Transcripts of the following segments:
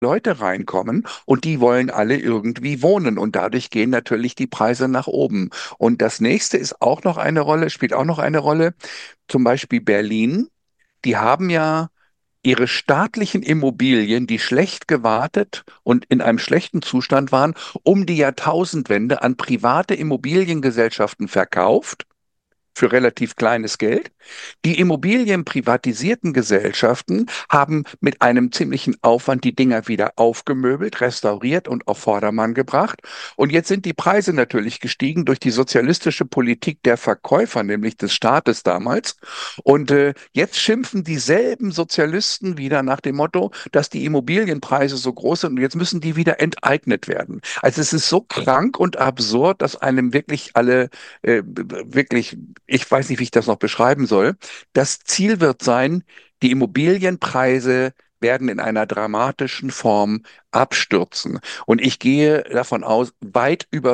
Leute reinkommen und die wollen alle irgendwie wohnen und dadurch gehen natürlich die Preise nach oben. Und das nächste ist auch noch eine Rolle, spielt auch noch eine Rolle, zum Beispiel Berlin. Die haben ja ihre staatlichen Immobilien, die schlecht gewartet und in einem schlechten Zustand waren, um die Jahrtausendwende an private Immobiliengesellschaften verkauft für relativ kleines Geld. Die immobilienprivatisierten Gesellschaften haben mit einem ziemlichen Aufwand die Dinger wieder aufgemöbelt, restauriert und auf Vordermann gebracht. Und jetzt sind die Preise natürlich gestiegen durch die sozialistische Politik der Verkäufer, nämlich des Staates damals. Und jetzt schimpfen dieselben Sozialisten wieder nach dem Motto, dass die Immobilienpreise so groß sind und jetzt müssen die wieder enteignet werden. Also es ist so krank und absurd, dass einem wirklich alle wirklich, ich weiß nicht, wie ich das noch beschreiben soll. Das Ziel wird sein, die Immobilienpreise werden in einer dramatischen Form abstürzen. Und ich gehe davon aus, weit über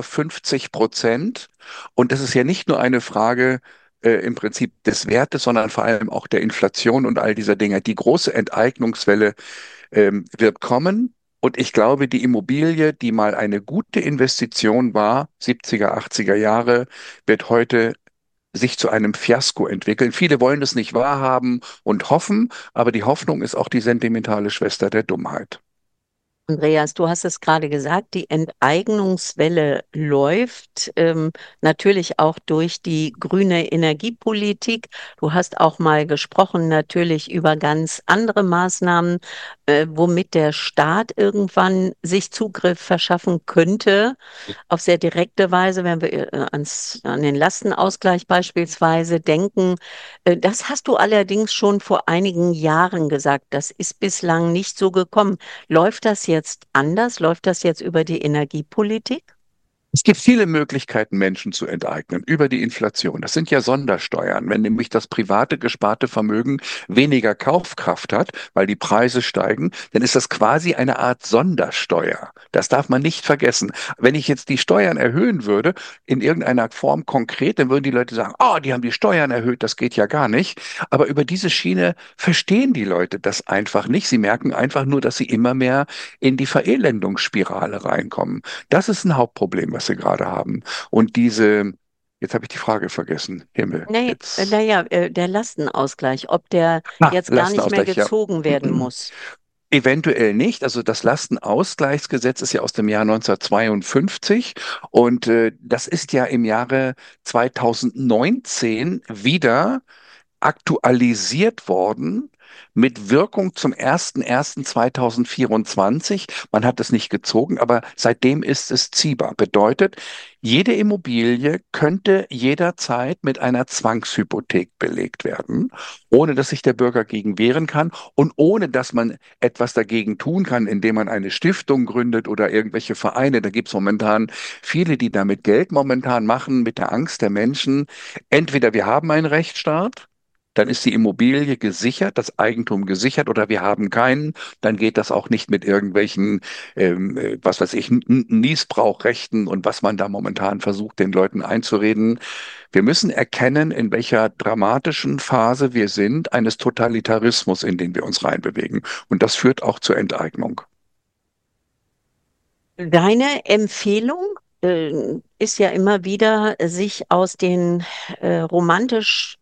50%. Und das ist ja nicht nur eine Frage im Prinzip des Wertes, sondern vor allem auch der Inflation und all dieser Dinge. Die große Enteignungswelle wird kommen. Und ich glaube, die Immobilie, die mal eine gute Investition war, 70er, 80er Jahre, wird heute sich zu einem Fiasko entwickeln. Viele wollen es nicht wahrhaben und hoffen, aber die Hoffnung ist auch die sentimentale Schwester der Dummheit. Andreas, du hast es gerade gesagt, die Enteignungswelle läuft, natürlich auch durch die grüne Energiepolitik. Du hast auch mal gesprochen natürlich über ganz andere Maßnahmen, womit der Staat irgendwann sich Zugriff verschaffen könnte, auf sehr direkte Weise, wenn wir an den Lastenausgleich beispielsweise denken. Das hast du allerdings schon vor einigen Jahren gesagt. Das ist bislang nicht so gekommen. Läuft das jetzt anders? Läuft das jetzt über die Energiepolitik? Es gibt viele Möglichkeiten, Menschen zu enteignen über die Inflation. Das sind ja Sondersteuern. Wenn nämlich das private gesparte Vermögen weniger Kaufkraft hat, weil die Preise steigen, dann ist das quasi eine Art Sondersteuer. Das darf man nicht vergessen. Wenn ich jetzt die Steuern erhöhen würde, in irgendeiner Form konkret, dann würden die Leute sagen, oh, die haben die Steuern erhöht, das geht ja gar nicht. Aber über diese Schiene verstehen die Leute das einfach nicht. Sie merken einfach nur, dass sie immer mehr in die Verelendungsspirale reinkommen. Das ist ein Hauptproblem, was wir gerade haben. Und jetzt habe ich die Frage vergessen. Himmel, Nee, jetzt. naja, der Lastenausgleich, ob der Ah, jetzt gar nicht mehr Lastenausgleich, ja. gezogen werden muss. Eventuell nicht. Also das Lastenausgleichsgesetz ist ja aus dem Jahr 1952 und das ist ja im Jahre 2019 wieder aktualisiert worden mit Wirkung zum 01.01.2024. Man hat es nicht gezogen, aber seitdem ist es ziehbar. Bedeutet, jede Immobilie könnte jederzeit mit einer Zwangshypothek belegt werden, ohne dass sich der Bürger gegen wehren kann und ohne dass man etwas dagegen tun kann, indem man eine Stiftung gründet oder irgendwelche Vereine. Da gibt es momentan viele, die damit Geld momentan machen, mit der Angst der Menschen. Entweder wir haben einen Rechtsstaat, dann ist die Immobilie gesichert, das Eigentum gesichert, oder wir haben keinen, dann geht das auch nicht mit irgendwelchen, was weiß ich, Nießbrauchrechten und was man da momentan versucht, den Leuten einzureden. Wir müssen erkennen, in welcher dramatischen Phase wir sind, eines Totalitarismus, in den wir uns reinbewegen. Und das führt auch zur Enteignung. Deine Empfehlung ist ja immer wieder, sich aus den romantisch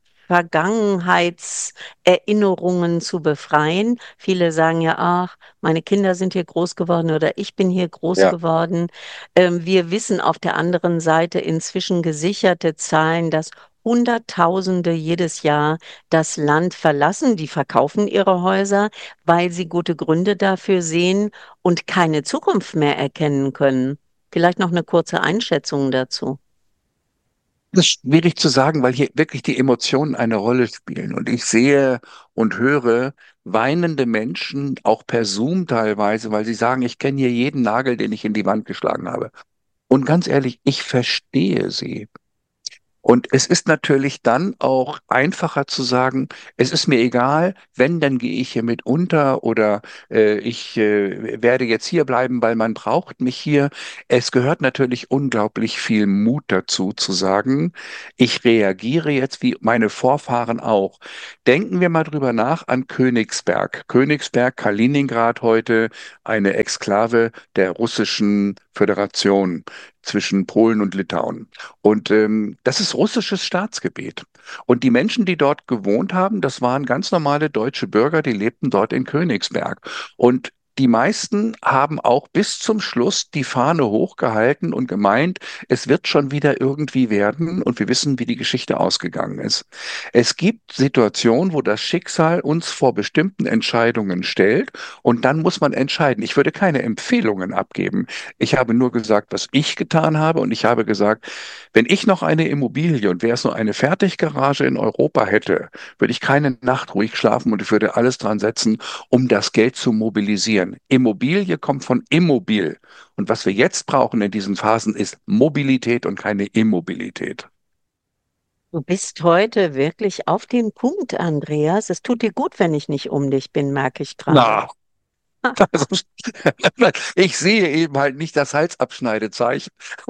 Vergangenheitserinnerungen zu befreien. Viele sagen ja, ach, meine Kinder sind hier groß geworden oder ich bin hier groß Ja. geworden. Wir wissen auf der anderen Seite inzwischen gesicherte Zahlen, dass Hunderttausende jedes Jahr das Land verlassen. Die verkaufen ihre Häuser, weil sie gute Gründe dafür sehen und keine Zukunft mehr erkennen können. Vielleicht noch eine kurze Einschätzung dazu. Das ist schwierig zu sagen, weil hier wirklich die Emotionen eine Rolle spielen. Und ich sehe und höre weinende Menschen, auch per Zoom teilweise, weil sie sagen, ich kenne hier jeden Nagel, den ich in die Wand geschlagen habe. Und ganz ehrlich, ich verstehe sie. Und es ist natürlich dann auch einfacher zu sagen, es ist mir egal, wenn, dann gehe ich hier mit unter oder ich werde jetzt hier bleiben, weil man braucht mich hier. Es gehört natürlich unglaublich viel Mut dazu, zu sagen, ich reagiere jetzt wie meine Vorfahren auch. Denken wir mal drüber nach an Königsberg. Königsberg, Kaliningrad heute, eine Exklave der Russischen Föderation zwischen Polen und Litauen. Und das ist russisches Staatsgebiet. Und die Menschen, die dort gewohnt haben, das waren ganz normale deutsche Bürger, die lebten dort in Königsberg. Und die meisten haben auch bis zum Schluss die Fahne hochgehalten und gemeint, es wird schon wieder irgendwie werden und wir wissen, wie die Geschichte ausgegangen ist. Es gibt Situationen, wo das Schicksal uns vor bestimmten Entscheidungen stellt und dann muss man entscheiden. Ich würde keine Empfehlungen abgeben. Ich habe nur gesagt, was ich getan habe und ich habe gesagt, wenn ich noch eine Immobilie und wäre es nur eine Fertiggarage in Europa hätte, würde ich keine Nacht ruhig schlafen und ich würde alles dran setzen, um das Geld zu mobilisieren. Immobilie kommt von Immobil. Und was wir jetzt brauchen in diesen Phasen ist Mobilität und keine Immobilität. Du bist heute wirklich auf den Punkt, Andreas. Es tut dir gut, wenn ich nicht um dich bin, merke ich gerade. Na, also, ich sehe eben halt nicht das Halsabschneidezeichen.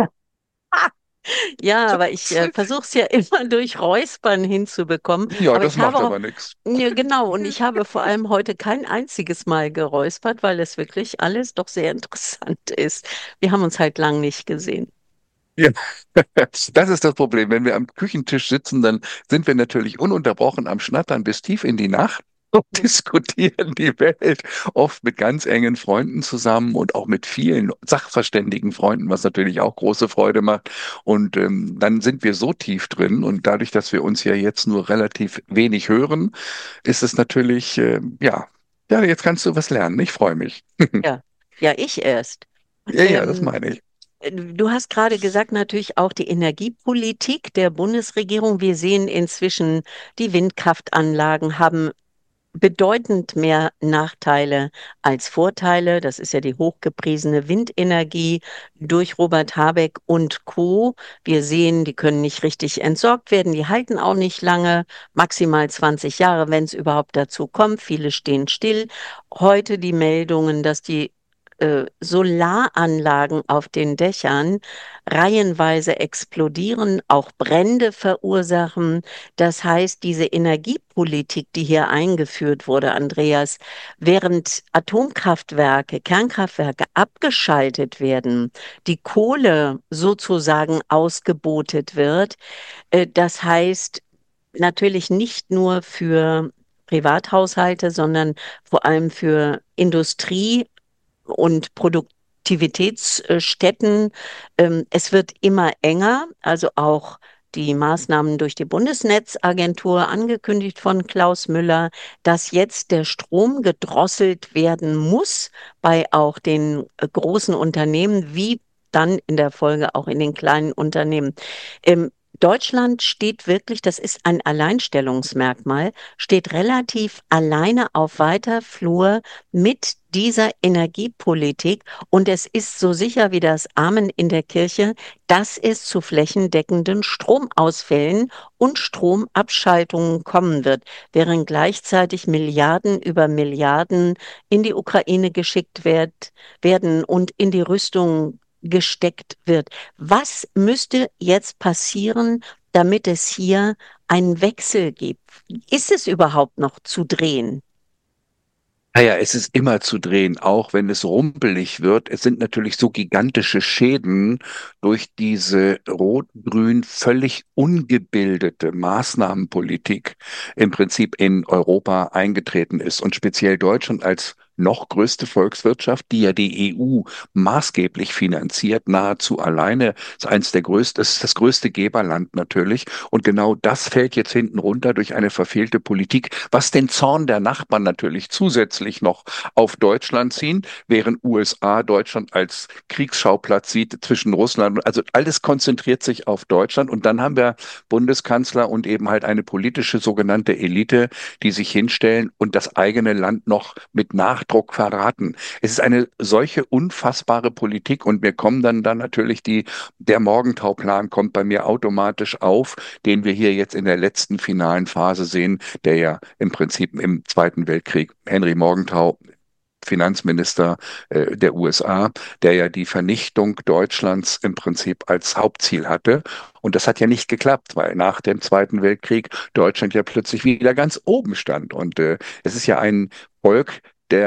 Ja, aber ich versuche es ja immer durch Räuspern hinzubekommen. Ja, Aber das ich habe macht auch, aber nichts. ja, genau, und ich habe vor allem heute kein einziges Mal geräuspert, weil es wirklich alles doch sehr interessant ist. Wir haben uns halt lang nicht gesehen. Ja, das ist das Problem. Wenn wir am Küchentisch sitzen, dann sind wir natürlich ununterbrochen am Schnattern bis tief in die Nacht und diskutieren die Welt oft mit ganz engen Freunden zusammen und auch mit vielen sachverständigen Freunden, was natürlich auch große Freude macht. Und dann sind wir so tief drin und dadurch, dass wir uns ja jetzt nur relativ wenig hören, ist es natürlich, ja, jetzt kannst du was lernen. Ich freue mich. Ja, ja, ich erst. Ja, ja, das Ähm, meine ich. Du hast gerade gesagt, natürlich auch die Energiepolitik der Bundesregierung. Wir sehen inzwischen, die Windkraftanlagen haben bedeutend mehr Nachteile als Vorteile. Das ist ja die hochgepriesene Windenergie durch Robert Habeck und Co. Wir sehen, die können nicht richtig entsorgt werden, die halten auch nicht lange, maximal 20 Jahre, wenn es überhaupt dazu kommt. Viele stehen still. Heute die Meldungen, dass die Solaranlagen auf den Dächern reihenweise explodieren, auch Brände verursachen. Das heißt, diese Energiepolitik, die hier eingeführt wurde, Andreas, während Atomkraftwerke, Kernkraftwerke abgeschaltet werden, die Kohle sozusagen ausgebotet wird, das heißt natürlich nicht nur für Privathaushalte, sondern vor allem für Industrie und Produktivitätsstätten. Es wird immer enger, also auch die Maßnahmen durch die Bundesnetzagentur, angekündigt von Klaus Müller, dass jetzt der Strom gedrosselt werden muss bei auch den großen Unternehmen, wie dann in der Folge auch in den kleinen Unternehmen. Deutschland steht wirklich, das ist ein Alleinstellungsmerkmal, steht relativ alleine auf weiter Flur mit dieser Energiepolitik. Und es ist so sicher wie das Amen in der Kirche, dass es zu flächendeckenden Stromausfällen und Stromabschaltungen kommen wird, während gleichzeitig Milliarden über Milliarden in die Ukraine werden und in die Rüstung gesteckt wird. Was müsste jetzt passieren, damit es hier einen Wechsel gibt? Ist es überhaupt noch zu drehen? Naja, es ist immer zu drehen, auch wenn es rumpelig wird. Es sind natürlich so gigantische Schäden durch diese rot-grün völlig ungebildete Maßnahmenpolitik im Prinzip in Europa eingetreten ist und speziell Deutschland als noch größte Volkswirtschaft, die ja die EU maßgeblich finanziert, nahezu alleine, ist eins der größten, ist das größte Geberland natürlich. Und genau das fällt jetzt hinten runter durch eine verfehlte Politik, was den Zorn der Nachbarn natürlich zusätzlich noch auf Deutschland ziehen, während USA Deutschland als Kriegsschauplatz sieht zwischen Russland. Also alles konzentriert sich auf Deutschland. Und dann haben wir Bundeskanzler und eben halt eine politische sogenannte Elite, die sich hinstellen und das eigene Land noch mit Nachdruck verraten. Es ist eine solche unfassbare Politik und mir kommen dann natürlich der Morgenthau-Plan kommt bei mir automatisch auf, den wir hier jetzt in der letzten finalen Phase sehen, der ja im Prinzip im Zweiten Weltkrieg Henry Morgenthau Finanzminister der USA, der ja die Vernichtung Deutschlands im Prinzip als Hauptziel hatte. Und das hat ja nicht geklappt, weil nach dem Zweiten Weltkrieg Deutschland ja plötzlich wieder ganz oben stand. Und es ist ja ein Volk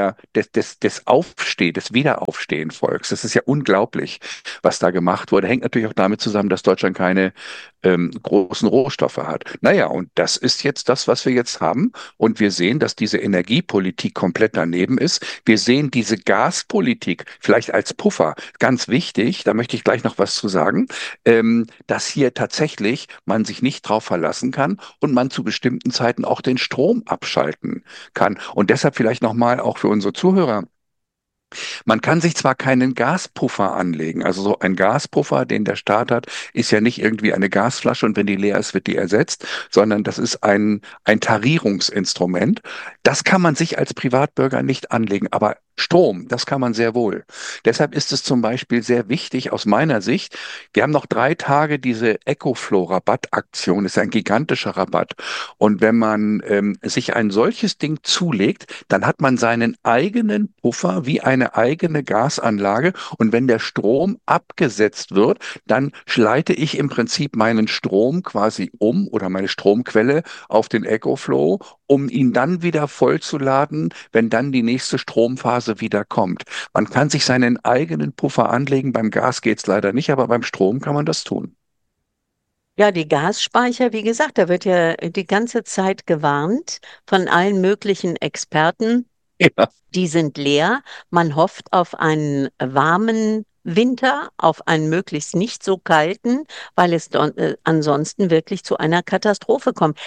des Wiederaufstehen-Volks. Das ist ja unglaublich, was da gemacht wurde. Hängt natürlich auch damit zusammen, dass Deutschland keine großen Rohstoffe hat. Naja, und das ist jetzt das, was wir jetzt haben. Und wir sehen, dass diese Energiepolitik komplett daneben ist. Wir sehen diese Gaspolitik vielleicht als Puffer, ganz wichtig, da möchte ich gleich noch was zu sagen, dass hier tatsächlich man sich nicht drauf verlassen kann und man zu bestimmten Zeiten auch den Strom abschalten kann. Und deshalb vielleicht nochmal auch für unsere Zuhörer. Man kann sich zwar keinen Gaspuffer anlegen, also so ein Gaspuffer, den der Staat hat, ist ja nicht irgendwie eine Gasflasche und wenn die leer ist, wird die ersetzt, sondern das ist ein Tarierungsinstrument. Das kann man sich als Privatbürger nicht anlegen, aber Strom, das kann man sehr wohl. Deshalb ist es zum Beispiel sehr wichtig aus meiner Sicht, wir haben noch 3 Tage diese EcoFlow-Rabattaktion, ist ein gigantischer Rabatt. Und wenn man sich ein solches Ding zulegt, dann hat man seinen eigenen Puffer wie eine eigene Gasanlage. Und wenn der Strom abgesetzt wird, dann leite ich im Prinzip meinen Strom quasi um oder meine Stromquelle auf den EcoFlow, um ihn dann wieder vollzuladen, wenn dann die nächste Stromphase wieder kommt. Man kann sich seinen eigenen Puffer anlegen. Beim Gas geht es leider nicht, aber beim Strom kann man das tun. Ja, die Gasspeicher, wie gesagt, da wird ja die ganze Zeit gewarnt von allen möglichen Experten. Ja. Die sind leer. Man hofft auf einen warmen Winter, auf einen möglichst nicht so kalten, weil es ansonsten wirklich zu einer Katastrophe kommt.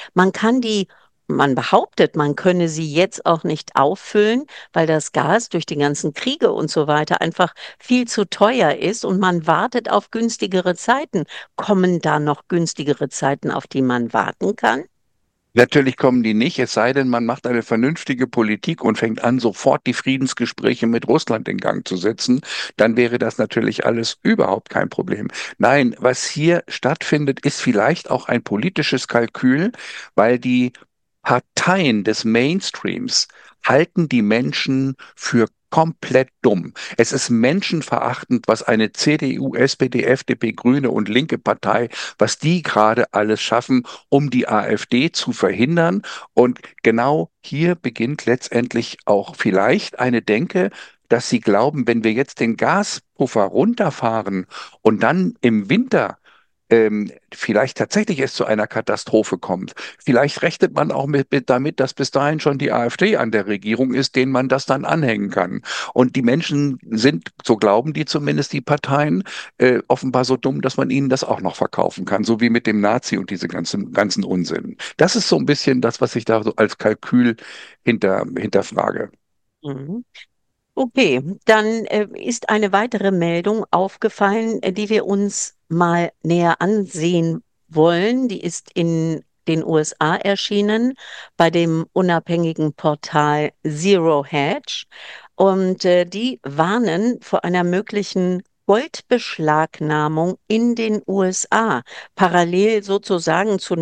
Man behauptet, man könne sie jetzt auch nicht auffüllen, weil das Gas durch die ganzen Kriege und so weiter einfach viel zu teuer ist und man wartet auf günstigere Zeiten. Kommen da noch günstigere Zeiten, auf die man warten kann? Natürlich kommen die nicht, es sei denn, man macht eine vernünftige Politik und fängt an, sofort die Friedensgespräche mit Russland in Gang zu setzen. Dann wäre das natürlich alles überhaupt kein Problem. Nein, was hier stattfindet, ist vielleicht auch ein politisches Kalkül, weil die Parteien des Mainstreams halten die Menschen für komplett dumm. Es ist menschenverachtend, was eine CDU, SPD, FDP, Grüne und linke Partei, was die gerade alles schaffen, um die AfD zu verhindern. Und genau hier beginnt letztendlich auch vielleicht eine Denke, dass sie glauben, wenn wir jetzt den Gaspuffer runterfahren und dann im Winter vielleicht tatsächlich es zu einer Katastrophe kommt. Vielleicht rechnet man auch damit, dass bis dahin schon die AfD an der Regierung ist, denen man das dann anhängen kann. Und die Menschen sind, so glauben die zumindest, die Parteien, offenbar so dumm, dass man ihnen das auch noch verkaufen kann, so wie mit dem Nazi und diese ganzen Unsinn. Das ist so ein bisschen das, was ich da so als Kalkül hinterfrage. Mhm. Okay, dann ist eine weitere Meldung aufgefallen, die wir uns mal näher ansehen wollen. Die ist in den USA erschienen bei dem unabhängigen Portal Zero Hedge. Und die warnen vor einer möglichen Goldbeschlagnahmung in den USA, parallel sozusagen zu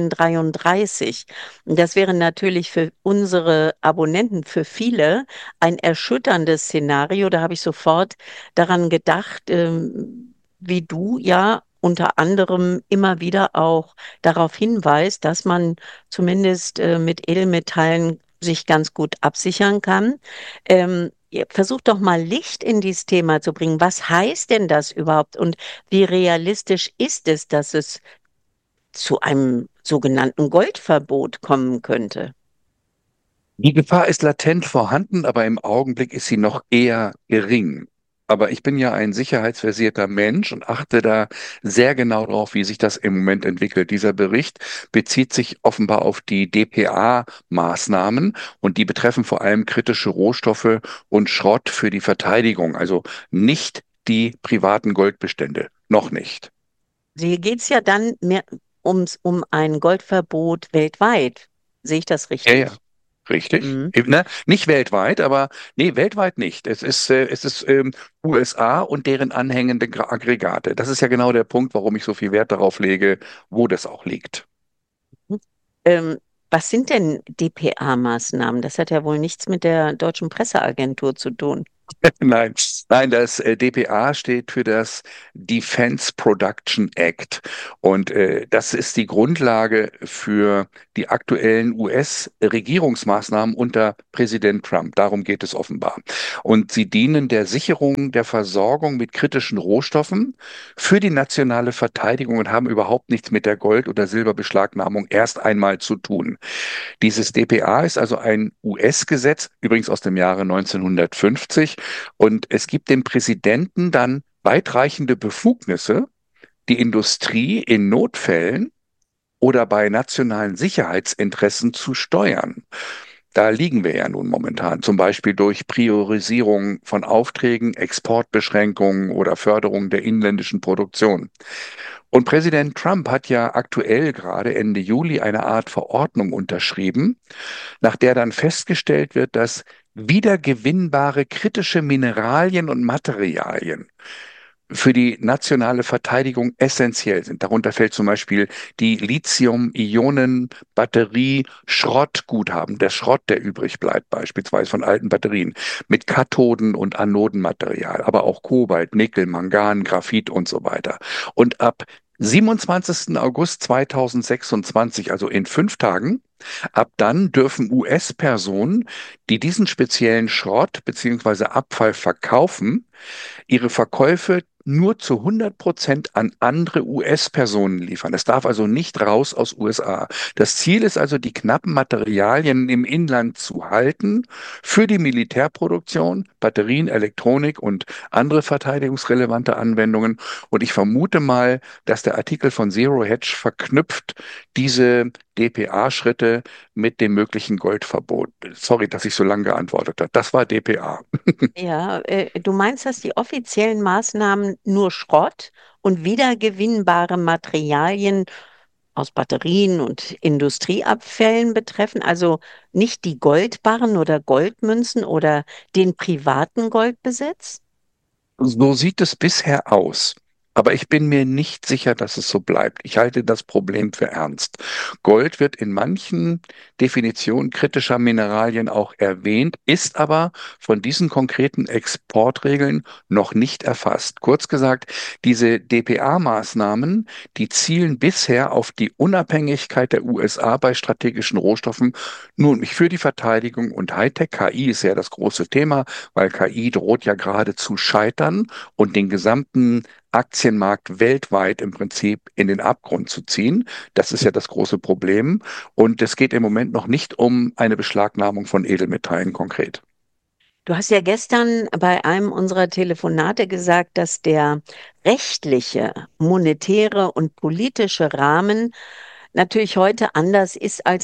1933. Und das wäre natürlich für unsere Abonnenten, für viele, ein erschütterndes Szenario. Da habe ich sofort daran gedacht, wie du ja unter anderem immer wieder auch darauf hinweist, dass man zumindest mit Edelmetallen sich ganz gut absichern kann. Versuch doch mal Licht in dieses Thema zu bringen. Was heißt denn das überhaupt und wie realistisch ist es, dass es zu einem sogenannten Goldverbot kommen könnte? Die Gefahr ist latent vorhanden, aber im Augenblick ist sie noch eher gering. Aber ich bin ja ein sicherheitsversierter Mensch und achte da sehr genau drauf, wie sich das im Moment entwickelt. Dieser Bericht bezieht sich offenbar auf die DPA-Maßnahmen und die betreffen vor allem kritische Rohstoffe und Schrott für die Verteidigung, also nicht die privaten Goldbestände. Noch nicht. Hier geht es ja dann mehr um ein Goldverbot weltweit. Sehe ich das Ja, ja. richtig? Richtig. Mhm. Ne? Nicht weltweit, aber nee, weltweit nicht. Es ist USA und deren anhängende Aggregate. Das ist ja genau der Punkt, warum ich so viel Wert darauf lege, wo das auch liegt. Ähm, Was sind denn DPA-Maßnahmen? Das hat ja wohl nichts mit der Deutschen Presseagentur zu tun. Nein, nein, das DPA steht für das Defense Production Act und das ist die Grundlage für die aktuellen US-Regierungsmaßnahmen unter Präsident Trump. Darum geht es offenbar. Und sie dienen der Sicherung der Versorgung mit kritischen Rohstoffen für die nationale Verteidigung und haben überhaupt nichts mit der Gold- oder Silberbeschlagnahmung erst einmal zu tun. Dieses DPA ist also ein US-Gesetz, übrigens aus dem Jahre 1950, und es gibt dem Präsidenten dann weitreichende Befugnisse, die Industrie in Notfällen oder bei nationalen Sicherheitsinteressen zu steuern. Da liegen wir ja nun momentan, zum Beispiel durch Priorisierung von Aufträgen, Exportbeschränkungen oder Förderung der inländischen Produktion. Und Präsident Trump hat ja aktuell gerade Ende Juli eine Art Verordnung unterschrieben, nach der dann festgestellt wird, dass wiedergewinnbare kritische Mineralien und Materialien für die nationale Verteidigung essentiell sind. Darunter fällt zum Beispiel die Lithium-Ionen-Batterie-Schrottguthaben, der Schrott, der übrig bleibt, beispielsweise von alten Batterien, mit Kathoden- und Anodenmaterial, aber auch Kobalt, Nickel, Mangan, Graphit und so weiter. Und ab 27. August 2026, also in 5 Tagen, ab dann dürfen US-Personen, die diesen speziellen Schrott beziehungsweise Abfall verkaufen, ihre Verkäufe nur zu 100% an andere US-Personen liefern. Es darf also nicht raus aus USA. Das Ziel ist also, die knappen Materialien im Inland zu halten für die Militärproduktion, Batterien, Elektronik und andere verteidigungsrelevante Anwendungen. Und ich vermute mal, dass der Artikel von Zero Hedge verknüpft diese DPA-Schritte mit dem möglichen Goldverbot. Sorry, dass ich so lange geantwortet habe. Das war DPA. Ja, du meinst, dass die offiziellen Maßnahmen nur Schrott und wiedergewinnbare Materialien aus Batterien und Industrieabfällen betreffen, also nicht die Goldbarren oder Goldmünzen oder den privaten Goldbesitz? So sieht es bisher aus. Aber ich bin mir nicht sicher, dass es so bleibt. Ich halte das Problem für ernst. Gold wird in manchen Definitionen kritischer Mineralien auch erwähnt, ist aber von diesen konkreten Exportregeln noch nicht erfasst. Kurz gesagt, diese DPA-Maßnahmen, die zielen bisher auf die Unabhängigkeit der USA bei strategischen Rohstoffen, nun nicht für die Verteidigung und Hightech. KI ist ja das große Thema, weil KI droht ja gerade zu scheitern und den gesamten Aktienmarkt weltweit im Prinzip in den Abgrund zu ziehen. Das ist ja das große Problem. Und es geht im Moment noch nicht um eine Beschlagnahmung von Edelmetallen konkret. Du hast ja gestern bei einem unserer Telefonate gesagt, dass der rechtliche, monetäre und politische Rahmen natürlich heute anders ist als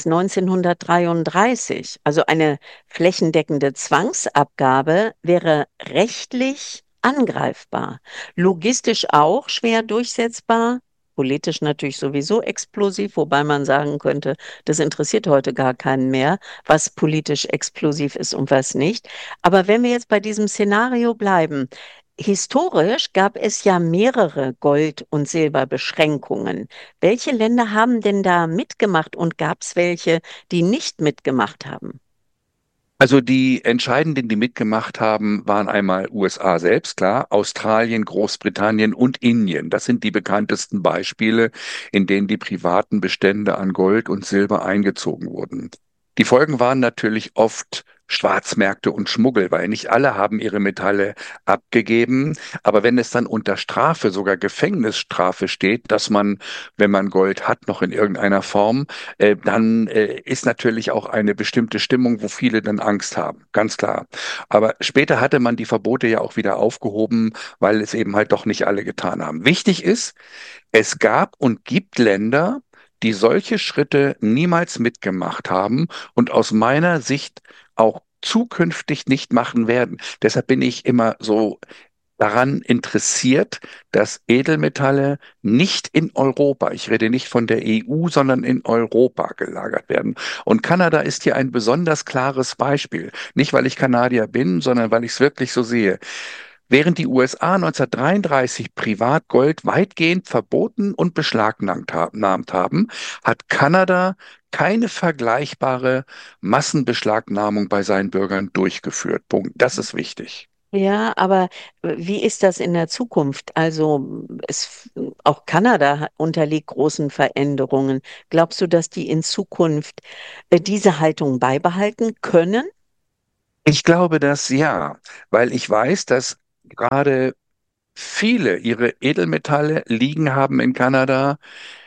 1933. Also eine flächendeckende Zwangsabgabe wäre rechtlich angreifbar, logistisch auch schwer durchsetzbar, politisch natürlich sowieso explosiv, wobei man sagen könnte, das interessiert heute gar keinen mehr, was politisch explosiv ist und was nicht. Aber wenn wir jetzt bei diesem Szenario bleiben, historisch gab es ja mehrere Gold- und Silberbeschränkungen. Welche Länder haben denn da mitgemacht und gab es welche, die nicht mitgemacht haben? Also die Entscheidenden, die mitgemacht haben, waren einmal USA selbst, klar, Australien, Großbritannien und Indien. Das sind die bekanntesten Beispiele, in denen die privaten Bestände an Gold und Silber eingezogen wurden. Die Folgen waren natürlich oft Schwarzmärkte und Schmuggel, weil nicht alle haben ihre Metalle abgegeben. Aber wenn es dann unter Strafe, sogar Gefängnisstrafe steht, dass man, wenn man Gold hat, noch in irgendeiner Form, dann ist natürlich auch eine bestimmte Stimmung, wo viele dann Angst haben, ganz klar. Aber später hatte man die Verbote ja auch wieder aufgehoben, weil es eben halt doch nicht alle getan haben. Wichtig ist, es gab und gibt Länder, die solche Schritte niemals mitgemacht haben und aus meiner Sicht auch zukünftig nicht machen werden. Deshalb bin ich immer so daran interessiert, dass Edelmetalle nicht in Europa, ich rede nicht von der EU, sondern in Europa gelagert werden. Und Kanada ist hier ein besonders klares Beispiel. Nicht, weil ich Kanadier bin, sondern weil ich es wirklich so sehe. Während die USA 1933 Privatgold weitgehend verboten und beschlagnahmt haben, hat Kanada keine vergleichbare Massenbeschlagnahmung bei seinen Bürgern durchgeführt. Punkt. Das ist wichtig. Ja, aber wie ist das in der Zukunft? Also auch Kanada unterliegt großen Veränderungen. Glaubst du, dass die in Zukunft diese Haltung beibehalten können? Ich glaube das ja, weil ich weiß, dass gerade viele ihre Edelmetalle liegen haben in Kanada,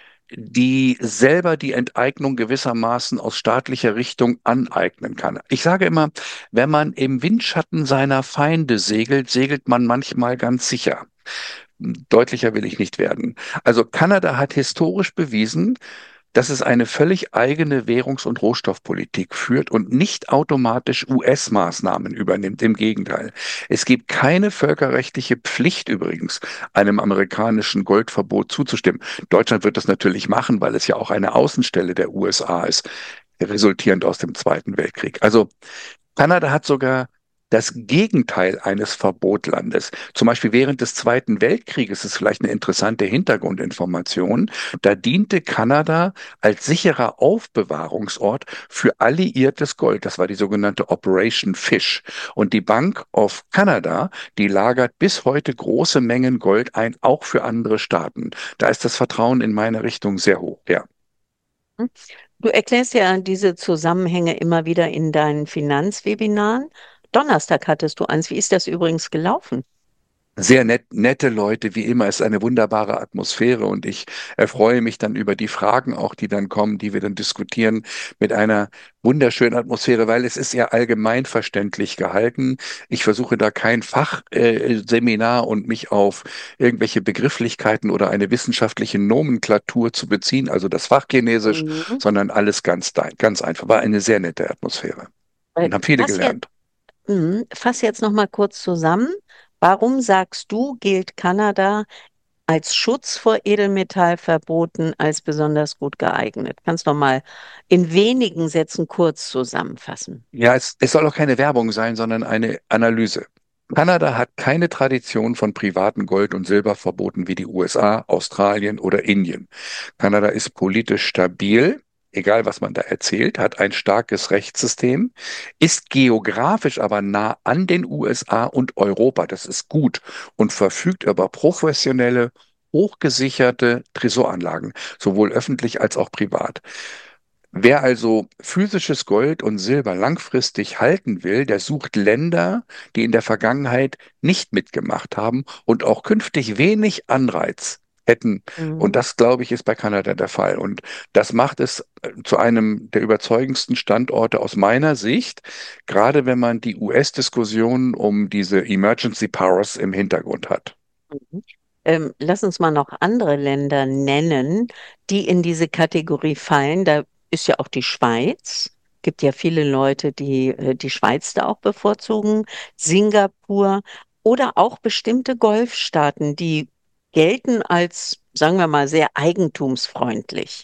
die selber die Enteignung gewissermaßen aus staatlicher Richtung aneignen kann. Ich sage immer, wenn man im Windschatten seiner Feinde segelt, segelt man manchmal ganz sicher. Deutlicher will ich nicht werden. Also Kanada hat historisch bewiesen, dass es eine völlig eigene Währungs- und Rohstoffpolitik führt und nicht automatisch US-Maßnahmen übernimmt. Im Gegenteil. Es gibt keine völkerrechtliche Pflicht übrigens, einem amerikanischen Goldverbot zuzustimmen. Deutschland wird das natürlich machen, weil es ja auch eine Außenstelle der USA ist, resultierend aus dem Zweiten Weltkrieg. Also Kanada hat sogar das Gegenteil eines Verbotlandes. Zum Beispiel während des Zweiten Weltkrieges ist vielleicht eine interessante Hintergrundinformation. Da diente Kanada als sicherer Aufbewahrungsort für alliiertes Gold. Das war die sogenannte Operation Fish. Und die Bank of Canada, die lagert bis heute große Mengen Gold ein, auch für andere Staaten. Da ist das Vertrauen in meine Richtung sehr hoch. Ja. Hm? Du erklärst ja diese Zusammenhänge immer wieder in deinen Finanzwebinaren. Donnerstag hattest du eins. Wie ist das übrigens gelaufen? Sehr nette Leute, wie immer, es ist eine wunderbare Atmosphäre und ich erfreue mich dann über die Fragen auch, die dann kommen, die wir dann diskutieren mit einer wunderschönen Atmosphäre, weil es ist ja allgemeinverständlich gehalten. Ich versuche da kein Fachseminar und mich auf irgendwelche Begrifflichkeiten oder eine wissenschaftliche Nomenklatur zu beziehen, also das Fachchinesisch, Mhm. sondern alles ganz einfach. War eine sehr nette Atmosphäre und haben viele Fass jetzt, gelernt. fass jetzt noch mal kurz zusammen. Warum sagst du, gilt Kanada als Schutz vor Edelmetallverboten als besonders gut geeignet? Kannst noch mal in wenigen Sätzen kurz zusammenfassen. Ja, es soll auch keine Werbung sein, sondern eine Analyse. Kanada hat keine Tradition von privaten Gold- und Silberverboten wie die USA, Australien oder Indien. Kanada ist politisch stabil, egal was man da erzählt, hat ein starkes Rechtssystem, ist geografisch aber nah an den USA und Europa, das ist gut, und verfügt über professionelle, hochgesicherte Tresoranlagen, sowohl öffentlich als auch privat. Wer also physisches Gold und Silber langfristig halten will, der sucht Länder, die in der Vergangenheit nicht mitgemacht haben und auch künftig wenig Anreiz hätten. Und Mhm. das, glaube ich, ist bei Kanada der Fall. Und das macht es zu einem der überzeugendsten Standorte aus meiner Sicht, gerade wenn man die US-Diskussion um diese Emergency Powers im Hintergrund hat. Mhm. Lass uns mal noch andere Länder nennen, die in diese Kategorie fallen. Da ist ja auch die Schweiz. Gibt ja viele Leute, die die Schweiz da auch bevorzugen. Singapur oder auch bestimmte Golfstaaten, die gelten als, sagen wir mal, sehr eigentumsfreundlich.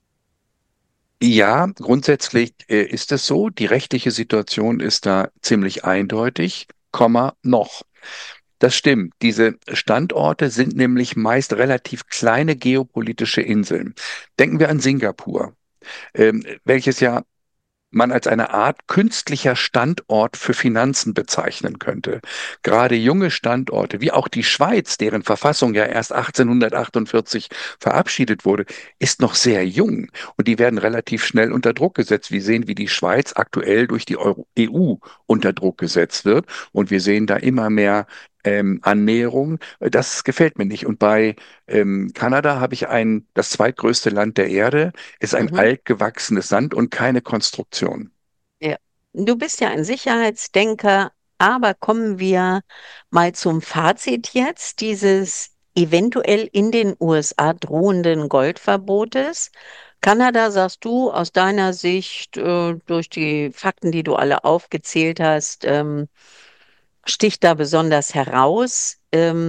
Ja, grundsätzlich ist es so. Die rechtliche Situation ist da ziemlich eindeutig, noch. Das stimmt. Diese Standorte sind nämlich meist relativ kleine geopolitische Inseln. Denken wir an Singapur, welches ja man als eine Art künstlicher Standort für Finanzen bezeichnen könnte. Gerade junge Standorte, wie auch die Schweiz, deren Verfassung ja erst 1848 verabschiedet wurde, ist noch sehr jung und die werden relativ schnell unter Druck gesetzt. Wir sehen, wie die Schweiz aktuell durch die EU unter Druck gesetzt wird und wir sehen da immer mehr Annäherung. Das gefällt mir nicht. Und bei Kanada habe ich das zweitgrößte Land der Erde, ist ein Mhm. altgewachsenes Land und keine Konstruktion. Ja. Du bist ja ein Sicherheitsdenker, aber kommen wir mal zum Fazit jetzt dieses eventuell in den USA drohenden Goldverbotes. Kanada, sagst du, aus deiner Sicht, durch die Fakten, die du alle aufgezählt hast, sticht da besonders heraus?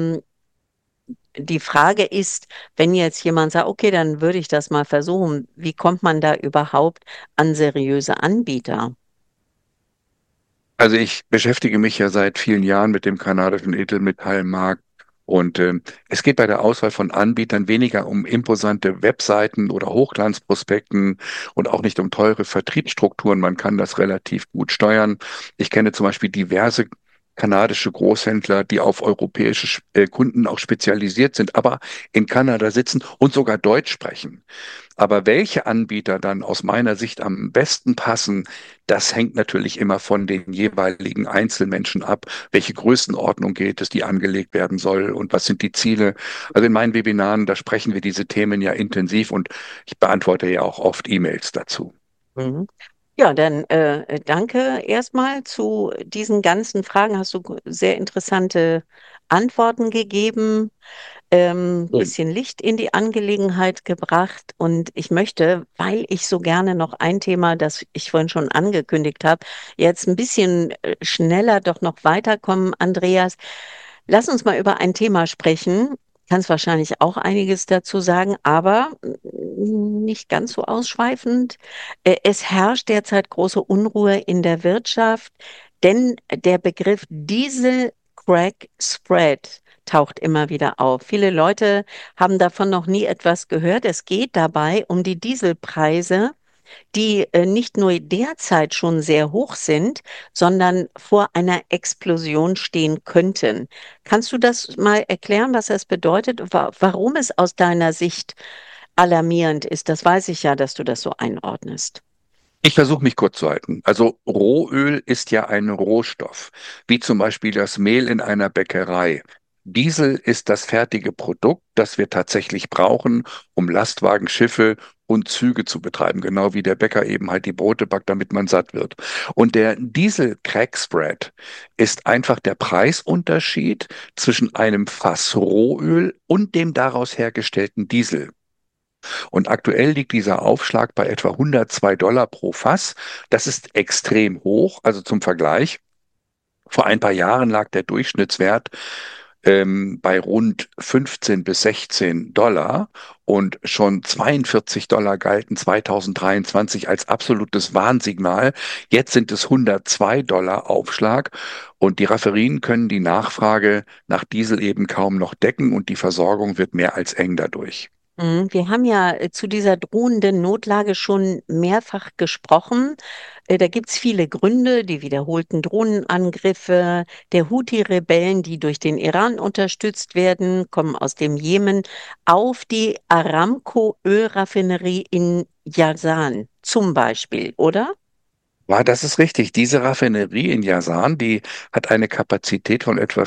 Die Frage ist, wenn jetzt jemand sagt, okay, dann würde ich das mal versuchen, wie kommt man da überhaupt an seriöse Anbieter? Also ich beschäftige mich ja seit vielen Jahren mit dem kanadischen Edelmetallmarkt und es geht bei der Auswahl von Anbietern weniger um imposante Webseiten oder Hochglanzprospekten und auch nicht um teure Vertriebsstrukturen. Man kann das relativ gut steuern. Ich kenne zum Beispiel diverse kanadische Großhändler, die auf europäische Kunden auch spezialisiert sind, aber in Kanada sitzen und sogar Deutsch sprechen. Aber welche Anbieter dann aus meiner Sicht am besten passen, das hängt natürlich immer von den jeweiligen Einzelmenschen ab. Welche Größenordnung geht es, die angelegt werden soll und was sind die Ziele? Also in meinen Webinaren, da sprechen wir diese Themen ja intensiv und ich beantworte ja auch oft E-Mails dazu. Mhm. Ja, dann danke erstmal zu diesen ganzen Fragen. Hast du sehr interessante Antworten gegeben, Schön. bisschen Licht in die Angelegenheit gebracht. Und ich möchte, weil ich so gerne noch ein Thema, das ich vorhin schon angekündigt habe, jetzt ein bisschen schneller doch noch weiterkommen, Andreas. Lass uns mal über ein Thema sprechen. Kannst wahrscheinlich auch einiges dazu sagen, aber nicht ganz so ausschweifend. Es herrscht derzeit große Unruhe in der Wirtschaft, denn der Begriff Diesel Crack Spread taucht immer wieder auf. Viele Leute haben davon noch nie etwas gehört. Es geht dabei um die Dieselpreise, die nicht nur derzeit schon sehr hoch sind, sondern vor einer Explosion stehen könnten. Kannst du das mal erklären, was das bedeutet, warum es aus deiner Sicht alarmierend ist? Das weiß ich ja, dass du das so einordnest. Ich versuche mich kurz zu halten. Also Rohöl ist ja ein Rohstoff, wie zum Beispiel das Mehl in einer Bäckerei. Diesel ist das fertige Produkt, das wir tatsächlich brauchen, um Lastwagen, Schiffe und Züge zu betreiben, genau wie der Bäcker eben halt die Brote backt, damit man satt wird. Und der Diesel-Crack-Spread ist einfach der Preisunterschied zwischen einem Fass Rohöl und dem daraus hergestellten Diesel. Und aktuell liegt dieser Aufschlag bei etwa 102 Dollar pro Fass. Das ist extrem hoch. Also zum Vergleich, vor ein paar Jahren lag der Durchschnittswert bei rund 15 bis 16 Dollar und schon 42 Dollar galten 2023 als absolutes Warnsignal. Jetzt sind es 102 Dollar Aufschlag und die Raffinerien können die Nachfrage nach Diesel eben kaum noch decken und die Versorgung wird mehr als eng dadurch. Wir haben ja zu dieser drohenden Notlage schon mehrfach gesprochen. Da gibt es viele Gründe, die wiederholten Drohnenangriffe der Houthi-Rebellen, die durch den Iran unterstützt werden, kommen aus dem Jemen, auf die Aramco-Ölraffinerie in Jazan zum Beispiel, oder? Ja, das ist richtig. Diese Raffinerie in Jazan, die hat eine Kapazität von etwa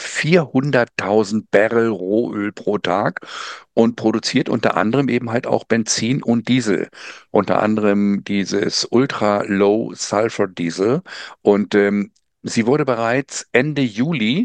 400.000 Barrel Rohöl pro Tag und produziert unter anderem eben halt auch Benzin und Diesel. Unter anderem dieses Ultra Low Sulfur Diesel. Und sie wurde bereits Ende Juli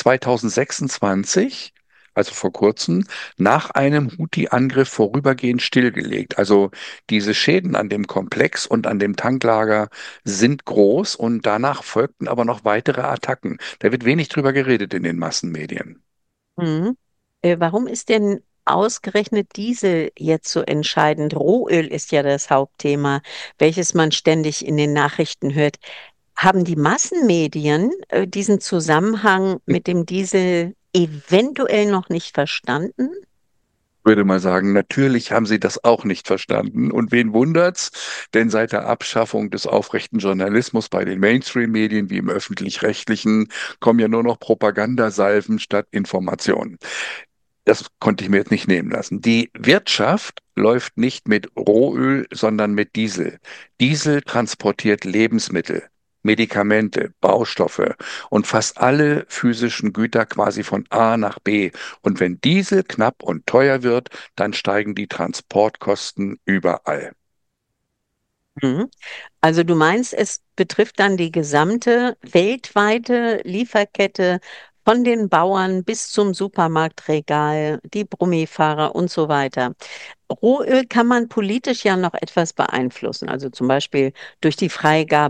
2026, also vor kurzem, nach einem Houthi-Angriff vorübergehend stillgelegt. Also diese Schäden an dem Komplex und an dem Tanklager sind groß und danach folgten aber noch weitere Attacken. Da wird wenig drüber geredet in den Massenmedien. Mhm. Warum ist denn ausgerechnet Diesel jetzt so entscheidend? Rohöl ist ja das Hauptthema, welches man ständig in den Nachrichten hört. Haben die Massenmedien diesen Zusammenhang Ich mit dem Diesel eventuell noch nicht verstanden? würde mal sagen, natürlich haben sie das auch nicht verstanden. Und wen wundert's? Denn seit der Abschaffung des aufrechten Journalismus bei den Mainstream-Medien wie im öffentlich-rechtlichen kommen ja nur noch Propagandasalven statt Informationen. Das konnte ich mir jetzt nicht nehmen lassen. Die Wirtschaft läuft nicht mit Rohöl, sondern mit Diesel. Diesel transportiert Lebensmittel, Medikamente, Baustoffe und fast alle physischen Güter quasi von A nach B. Und wenn Diesel knapp und teuer wird, dann steigen die Transportkosten überall. Mhm. Also du meinst, es betrifft dann die gesamte weltweite Lieferkette von den Bauern bis zum Supermarktregal, die Brummifahrer und so weiter. Rohöl kann man politisch ja noch etwas beeinflussen, also zum Beispiel durch die Freigabe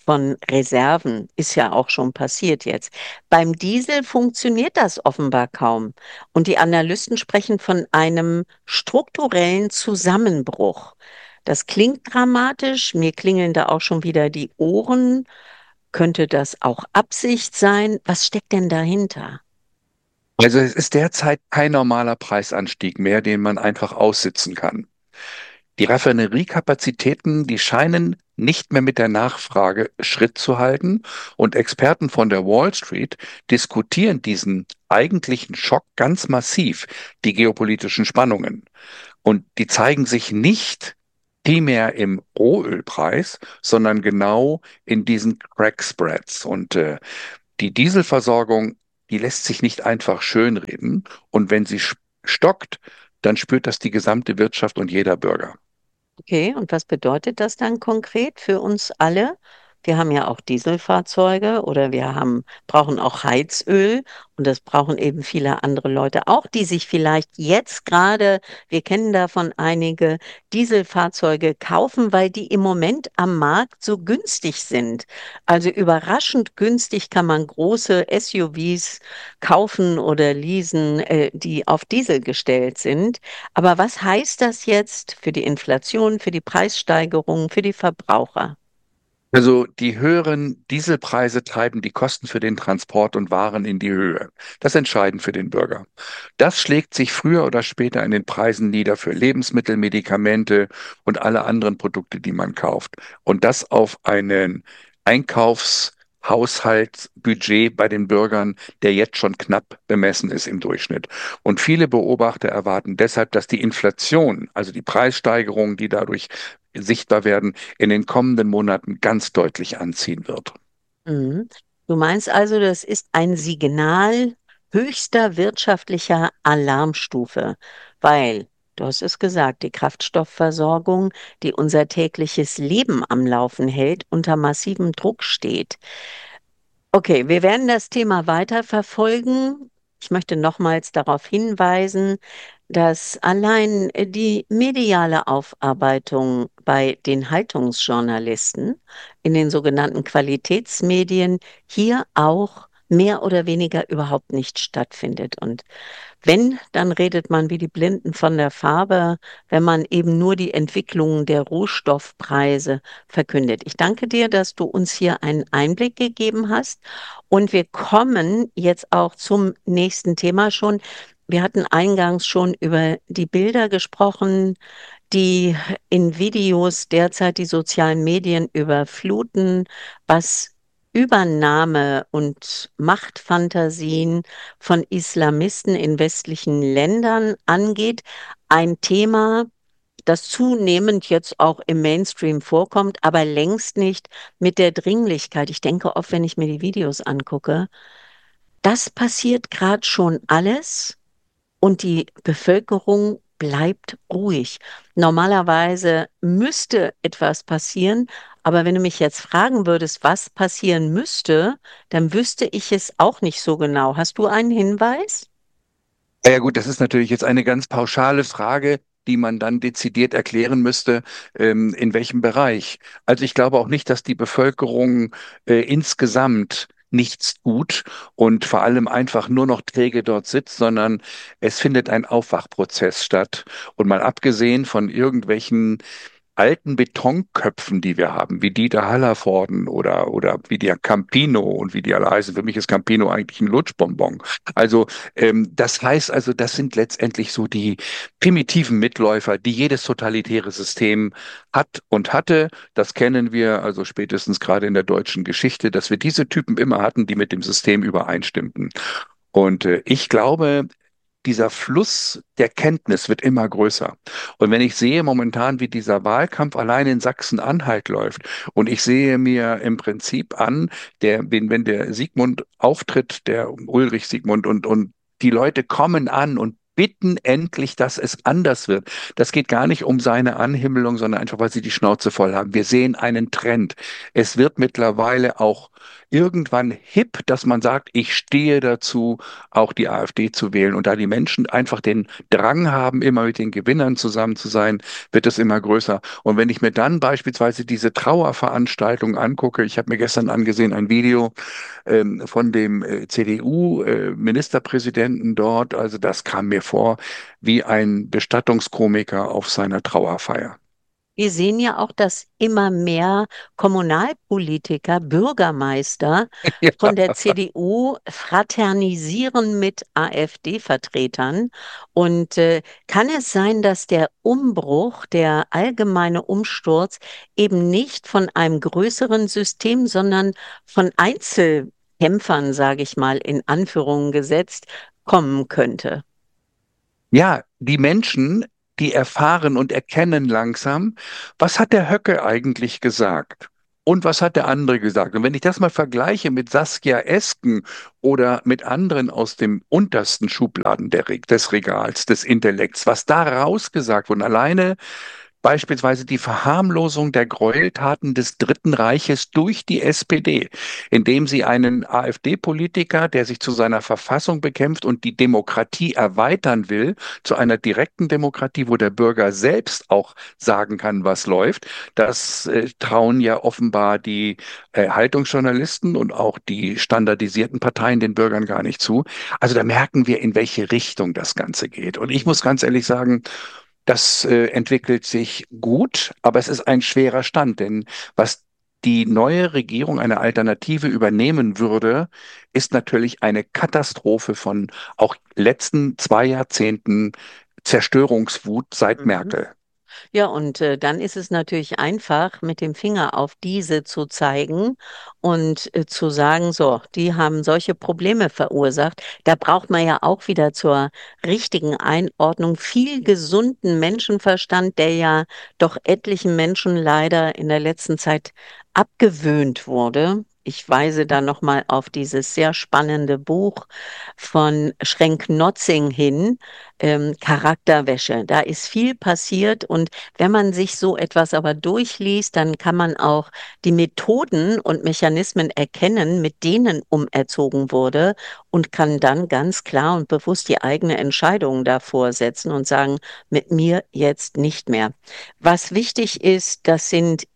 von Reserven. Ist ja auch schon passiert jetzt. Beim Diesel funktioniert das offenbar kaum. Und die Analysten sprechen von einem strukturellen Zusammenbruch. Das klingt dramatisch. Mir klingeln da auch schon wieder die Ohren. Könnte das auch Absicht sein? Was steckt denn dahinter? Also es ist derzeit kein normaler Preisanstieg mehr, den man einfach aussitzen kann. Die Raffineriekapazitäten, die scheinen nicht mehr mit der Nachfrage Schritt zu halten, und Experten von der Wall Street diskutieren diesen eigentlichen Schock ganz massiv, die geopolitischen Spannungen. Und die zeigen sich nicht primär im Rohölpreis, sondern genau in diesen Crack Spreads. Und die Dieselversorgung, die lässt sich nicht einfach schönreden. Und wenn sie stockt, dann spürt das die gesamte Wirtschaft und jeder Bürger. Okay, und was bedeutet das dann konkret für uns alle? Wir haben ja auch Dieselfahrzeuge oder brauchen auch Heizöl und das brauchen eben viele andere Leute auch, die sich vielleicht jetzt gerade, wir kennen davon einige, Dieselfahrzeuge kaufen, weil die im Moment am Markt so günstig sind. Also überraschend günstig kann man große SUVs kaufen oder leasen, die auf Diesel gestellt sind. Aber was heißt das jetzt für die Inflation, für die Preissteigerung, für die Verbraucher? Also die höheren Dieselpreise treiben die Kosten für den Transport und Waren in die Höhe. Das ist entscheidend für den Bürger. Das schlägt sich früher oder später in den Preisen nieder für Lebensmittel, Medikamente und alle anderen Produkte, die man kauft. Und das auf einen Einkaufshaushaltsbudget bei den Bürgern, der jetzt schon knapp bemessen ist im Durchschnitt. Und viele Beobachter erwarten deshalb, dass die Inflation, also die Preissteigerungen, die dadurch sichtbar werden, in den kommenden Monaten ganz deutlich anziehen wird. Mhm. Du meinst also, das ist ein Signal höchster wirtschaftlicher Alarmstufe, weil, du hast es gesagt, die Kraftstoffversorgung, die unser tägliches Leben am Laufen hält, unter massivem Druck steht. Okay, wir werden das Thema weiter verfolgen. Ich möchte nochmals darauf hinweisen, dass allein die mediale Aufarbeitung bei den Haltungsjournalisten in den sogenannten Qualitätsmedien hier auch mehr oder weniger überhaupt nicht stattfindet. Und wenn, dann redet man wie die Blinden von der Farbe, wenn man eben nur die Entwicklung der Rohstoffpreise verkündet. Ich danke dir, dass du uns hier einen Einblick gegeben hast. Und wir kommen jetzt auch zum nächsten Thema schon. Wir hatten eingangs schon über die Bilder gesprochen, die in Videos derzeit die sozialen Medien überfluten, was Übernahme und Machtfantasien von Islamisten in westlichen Ländern angeht. Ein Thema, das zunehmend jetzt auch im Mainstream vorkommt, aber längst nicht mit der Dringlichkeit. Ich denke oft, wenn ich mir die Videos angucke, das passiert gerade schon alles und die Bevölkerung bleibt ruhig. Normalerweise müsste etwas passieren, aber wenn du mich jetzt fragen würdest, was passieren müsste, dann wüsste ich es auch nicht so genau. Hast du einen Hinweis? Ja gut, das ist natürlich jetzt eine ganz pauschale Frage, die man dann dezidiert erklären müsste, in welchem Bereich. Also ich glaube auch nicht, dass die Bevölkerung insgesamt nichts tut und vor allem einfach nur noch träge dort sitzt, sondern es findet ein Aufwachprozess statt. Und mal abgesehen von irgendwelchen alten Betonköpfen, die wir haben, wie Dieter Hallervorden oder wie der Campino und wie die alle heißen. Für mich ist Campino eigentlich ein Lutschbonbon. Also das heißt also, das sind letztendlich so die primitiven Mitläufer, die jedes totalitäre System hat und hatte. Das kennen wir also spätestens gerade in der deutschen Geschichte, dass wir diese Typen immer hatten, die mit dem System übereinstimmten. Und ich glaube, dieser Fluss der Kenntnis wird immer größer. Und wenn ich sehe momentan, wie dieser Wahlkampf allein in Sachsen-Anhalt läuft, und ich sehe mir im Prinzip an, wenn der Sigmund auftritt, der Ulrich Sigmund, und die Leute kommen an und bitten endlich, dass es anders wird. Das geht gar nicht um seine Anhimmelung, sondern einfach, weil sie die Schnauze voll haben. Wir sehen einen Trend. Es wird mittlerweile auch irgendwann hip, dass man sagt, ich stehe dazu, auch die AfD zu wählen. Und da die Menschen einfach den Drang haben, immer mit den Gewinnern zusammen zu sein, wird es immer größer. Und wenn ich mir dann beispielsweise diese Trauerveranstaltung angucke, ich habe mir gestern angesehen ein Video von dem CDU-Ministerpräsidenten dort, also das kam mir vor wie ein Bestattungskomiker auf seiner Trauerfeier. Wir sehen ja auch, dass immer mehr Kommunalpolitiker, Bürgermeister von der CDU fraternisieren mit AfD-Vertretern. Und kann es sein, dass der Umbruch, der allgemeine Umsturz eben nicht von einem größeren System, sondern von Einzelkämpfern, sage ich mal, in Anführungen gesetzt, kommen könnte? Ja, die Menschen, die erfahren und erkennen langsam, was hat der Höcke eigentlich gesagt? Und was hat der andere gesagt? Und wenn ich das mal vergleiche mit Saskia Esken oder mit anderen aus dem untersten Schubladen des Regals, des Intellekts, was da rausgesagt wurde, alleine beispielsweise die Verharmlosung der Gräueltaten des Dritten Reiches durch die SPD, indem sie einen AfD-Politiker, der sich zu seiner Verfassung bekämpft und die Demokratie erweitern will, zu einer direkten Demokratie, wo der Bürger selbst auch sagen kann, was läuft, das trauen ja offenbar die Haltungsjournalisten und auch die standardisierten Parteien den Bürgern gar nicht zu. Also da merken wir, in welche Richtung das Ganze geht. Und ich Mhm. muss ganz ehrlich sagen, das entwickelt sich gut, aber es ist ein schwerer Stand, denn was die neue Regierung, eine Alternative übernehmen würde, ist natürlich eine Katastrophe von auch letzten 2 Jahrzehnten Zerstörungswut seit Mhm. Merkel. Ja, und dann ist es natürlich einfach, mit dem Finger auf diese zu zeigen und zu sagen, so, die haben solche Probleme verursacht. Da braucht man ja auch wieder zur richtigen Einordnung viel gesunden Menschenverstand, der ja doch etlichen Menschen leider in der letzten Zeit abgewöhnt wurde. Ich weise da nochmal auf dieses sehr spannende Buch von Schrenk-Notzing hin, Charakterwäsche. Da ist viel passiert und wenn man sich so etwas aber durchliest, dann kann man auch die Methoden und Mechanismen erkennen, mit denen umerzogen wurde und kann dann ganz klar und bewusst die eigene Entscheidung davor setzen und sagen, mit mir jetzt nicht mehr. Was wichtig ist, das sind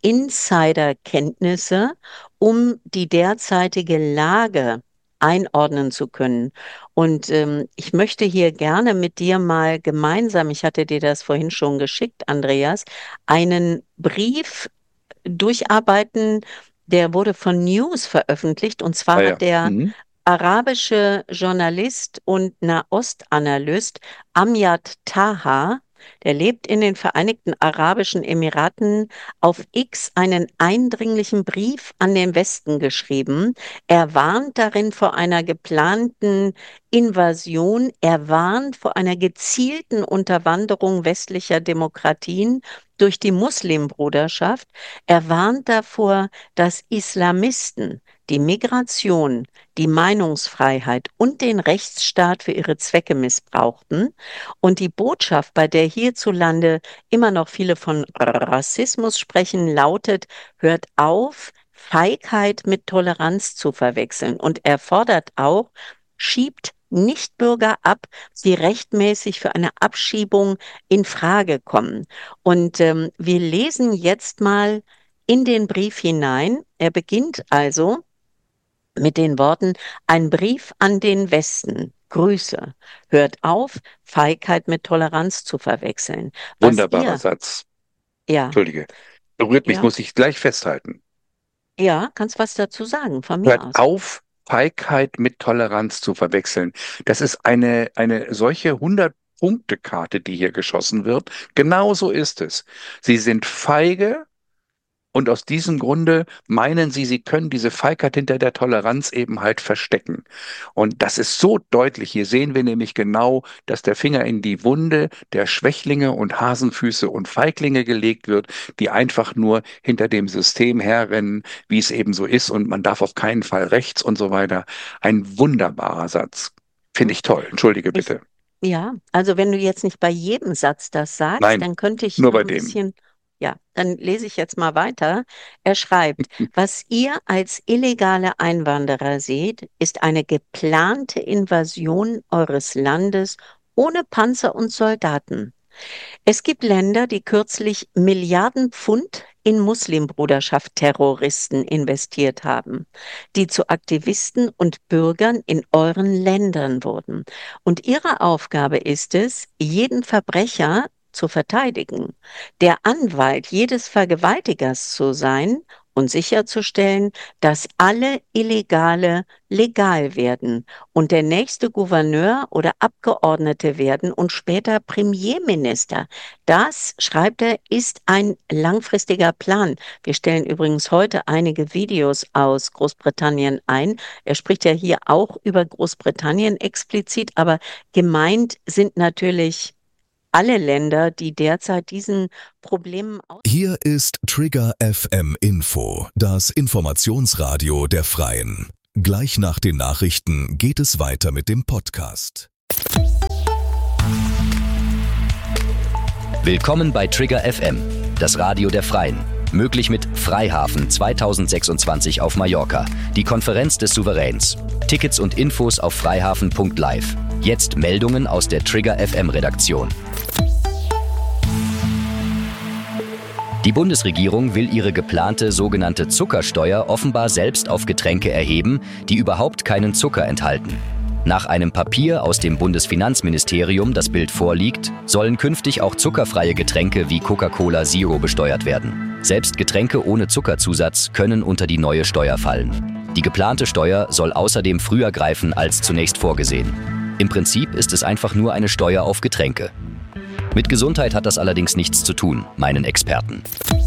Insiderkenntnisse, um die derzeitige Lage einordnen zu können. Und ich möchte hier gerne mit dir mal gemeinsam, ich hatte dir das vorhin schon geschickt, Andreas, einen Brief durcharbeiten, der wurde von News veröffentlicht. Und zwar Ah hat ja. der Mhm. arabische Journalist und Nahostanalyst Amjad Taha, der lebt in den Vereinigten Arabischen Emiraten, auf X einen eindringlichen Brief an den Westen geschrieben. Er warnt darin vor einer geplanten Invasion. Er warnt vor einer gezielten Unterwanderung westlicher Demokratien durch die Muslimbruderschaft. Er warnt davor, dass Islamisten die Migration, die Meinungsfreiheit und den Rechtsstaat für ihre Zwecke missbrauchten. Und die Botschaft, bei der hierzulande immer noch viele von Rassismus sprechen, lautet, hört auf, Feigheit mit Toleranz zu verwechseln. Und er fordert auch, schiebt Nichtbürger ab, die rechtmäßig für eine Abschiebung in Frage kommen. Und wir lesen jetzt mal in den Brief hinein. Er beginnt also mit den Worten, ein Brief an den Westen. Grüße. Hört auf, Feigheit mit Toleranz zu verwechseln. Was Wunderbarer ihr, Satz. ja, Entschuldige. Berührt mich, ja, muss ich gleich festhalten. ja, kannst was dazu sagen, von mir Hört aus. auf, Feigheit mit Toleranz zu verwechseln. Das ist eine solche 100-Punkte-Karte, die hier geschossen wird. Genau so ist es. Sie sind feige und aus diesem Grunde meinen sie, sie können diese Feigheit hinter der Toleranz eben halt verstecken. Und das ist so deutlich. Hier sehen wir nämlich genau, dass der Finger in die Wunde der Schwächlinge und Hasenfüße und Feiglinge gelegt wird, die einfach nur hinter dem System herrennen, wie es eben so ist. Und man darf auf keinen Fall rechts und so weiter. Ein wunderbarer Satz. Finde Hm? ich toll. Entschuldige Ich, bitte. ja, also wenn du jetzt nicht bei jedem Satz das sagst, Nein, dann könnte ich nur noch bei ein dem. bisschen. Ja, dann lese ich jetzt mal weiter. Er schreibt, was ihr als illegale Einwanderer seht, ist eine geplante Invasion eures Landes ohne Panzer und Soldaten. Es gibt Länder, die kürzlich Milliarden Pfund in Muslimbruderschaft-Terroristen investiert haben, die zu Aktivisten und Bürgern in euren Ländern wurden. Und ihre Aufgabe ist es, jeden Verbrecher zu verteidigen, der Anwalt jedes Vergewaltigers zu sein und sicherzustellen, dass alle Illegale legal werden und der nächste Gouverneur oder Abgeordnete werden und später Premierminister. Das, schreibt er, ist ein langfristiger Plan. Wir stellen übrigens heute einige Videos aus Großbritannien ein. Er spricht ja hier auch über Großbritannien explizit, aber gemeint sind natürlich alle Länder, die derzeit diesen Problemen aus. Hier ist Trigger FM Info, das Informationsradio der Freien. Gleich nach den Nachrichten geht es weiter mit dem Podcast. Willkommen bei Trigger FM, das Radio der Freien. Möglich mit Freihafen 2026 auf Mallorca, die Konferenz des Souveräns. Tickets und Infos auf freihafen.live. Jetzt Meldungen aus der Trigger FM Redaktion. Die Bundesregierung will ihre geplante sogenannte Zuckersteuer offenbar selbst auf Getränke erheben, die überhaupt keinen Zucker enthalten. Nach einem Papier aus dem Bundesfinanzministerium, das Bild vorliegt, sollen künftig auch zuckerfreie Getränke wie Coca-Cola Zero besteuert werden. Selbst Getränke ohne Zuckerzusatz können unter die neue Steuer fallen. Die geplante Steuer soll außerdem früher greifen als zunächst vorgesehen. Im Prinzip ist es einfach nur eine Steuer auf Getränke. Mit Gesundheit hat das allerdings nichts zu tun, meinen Experten.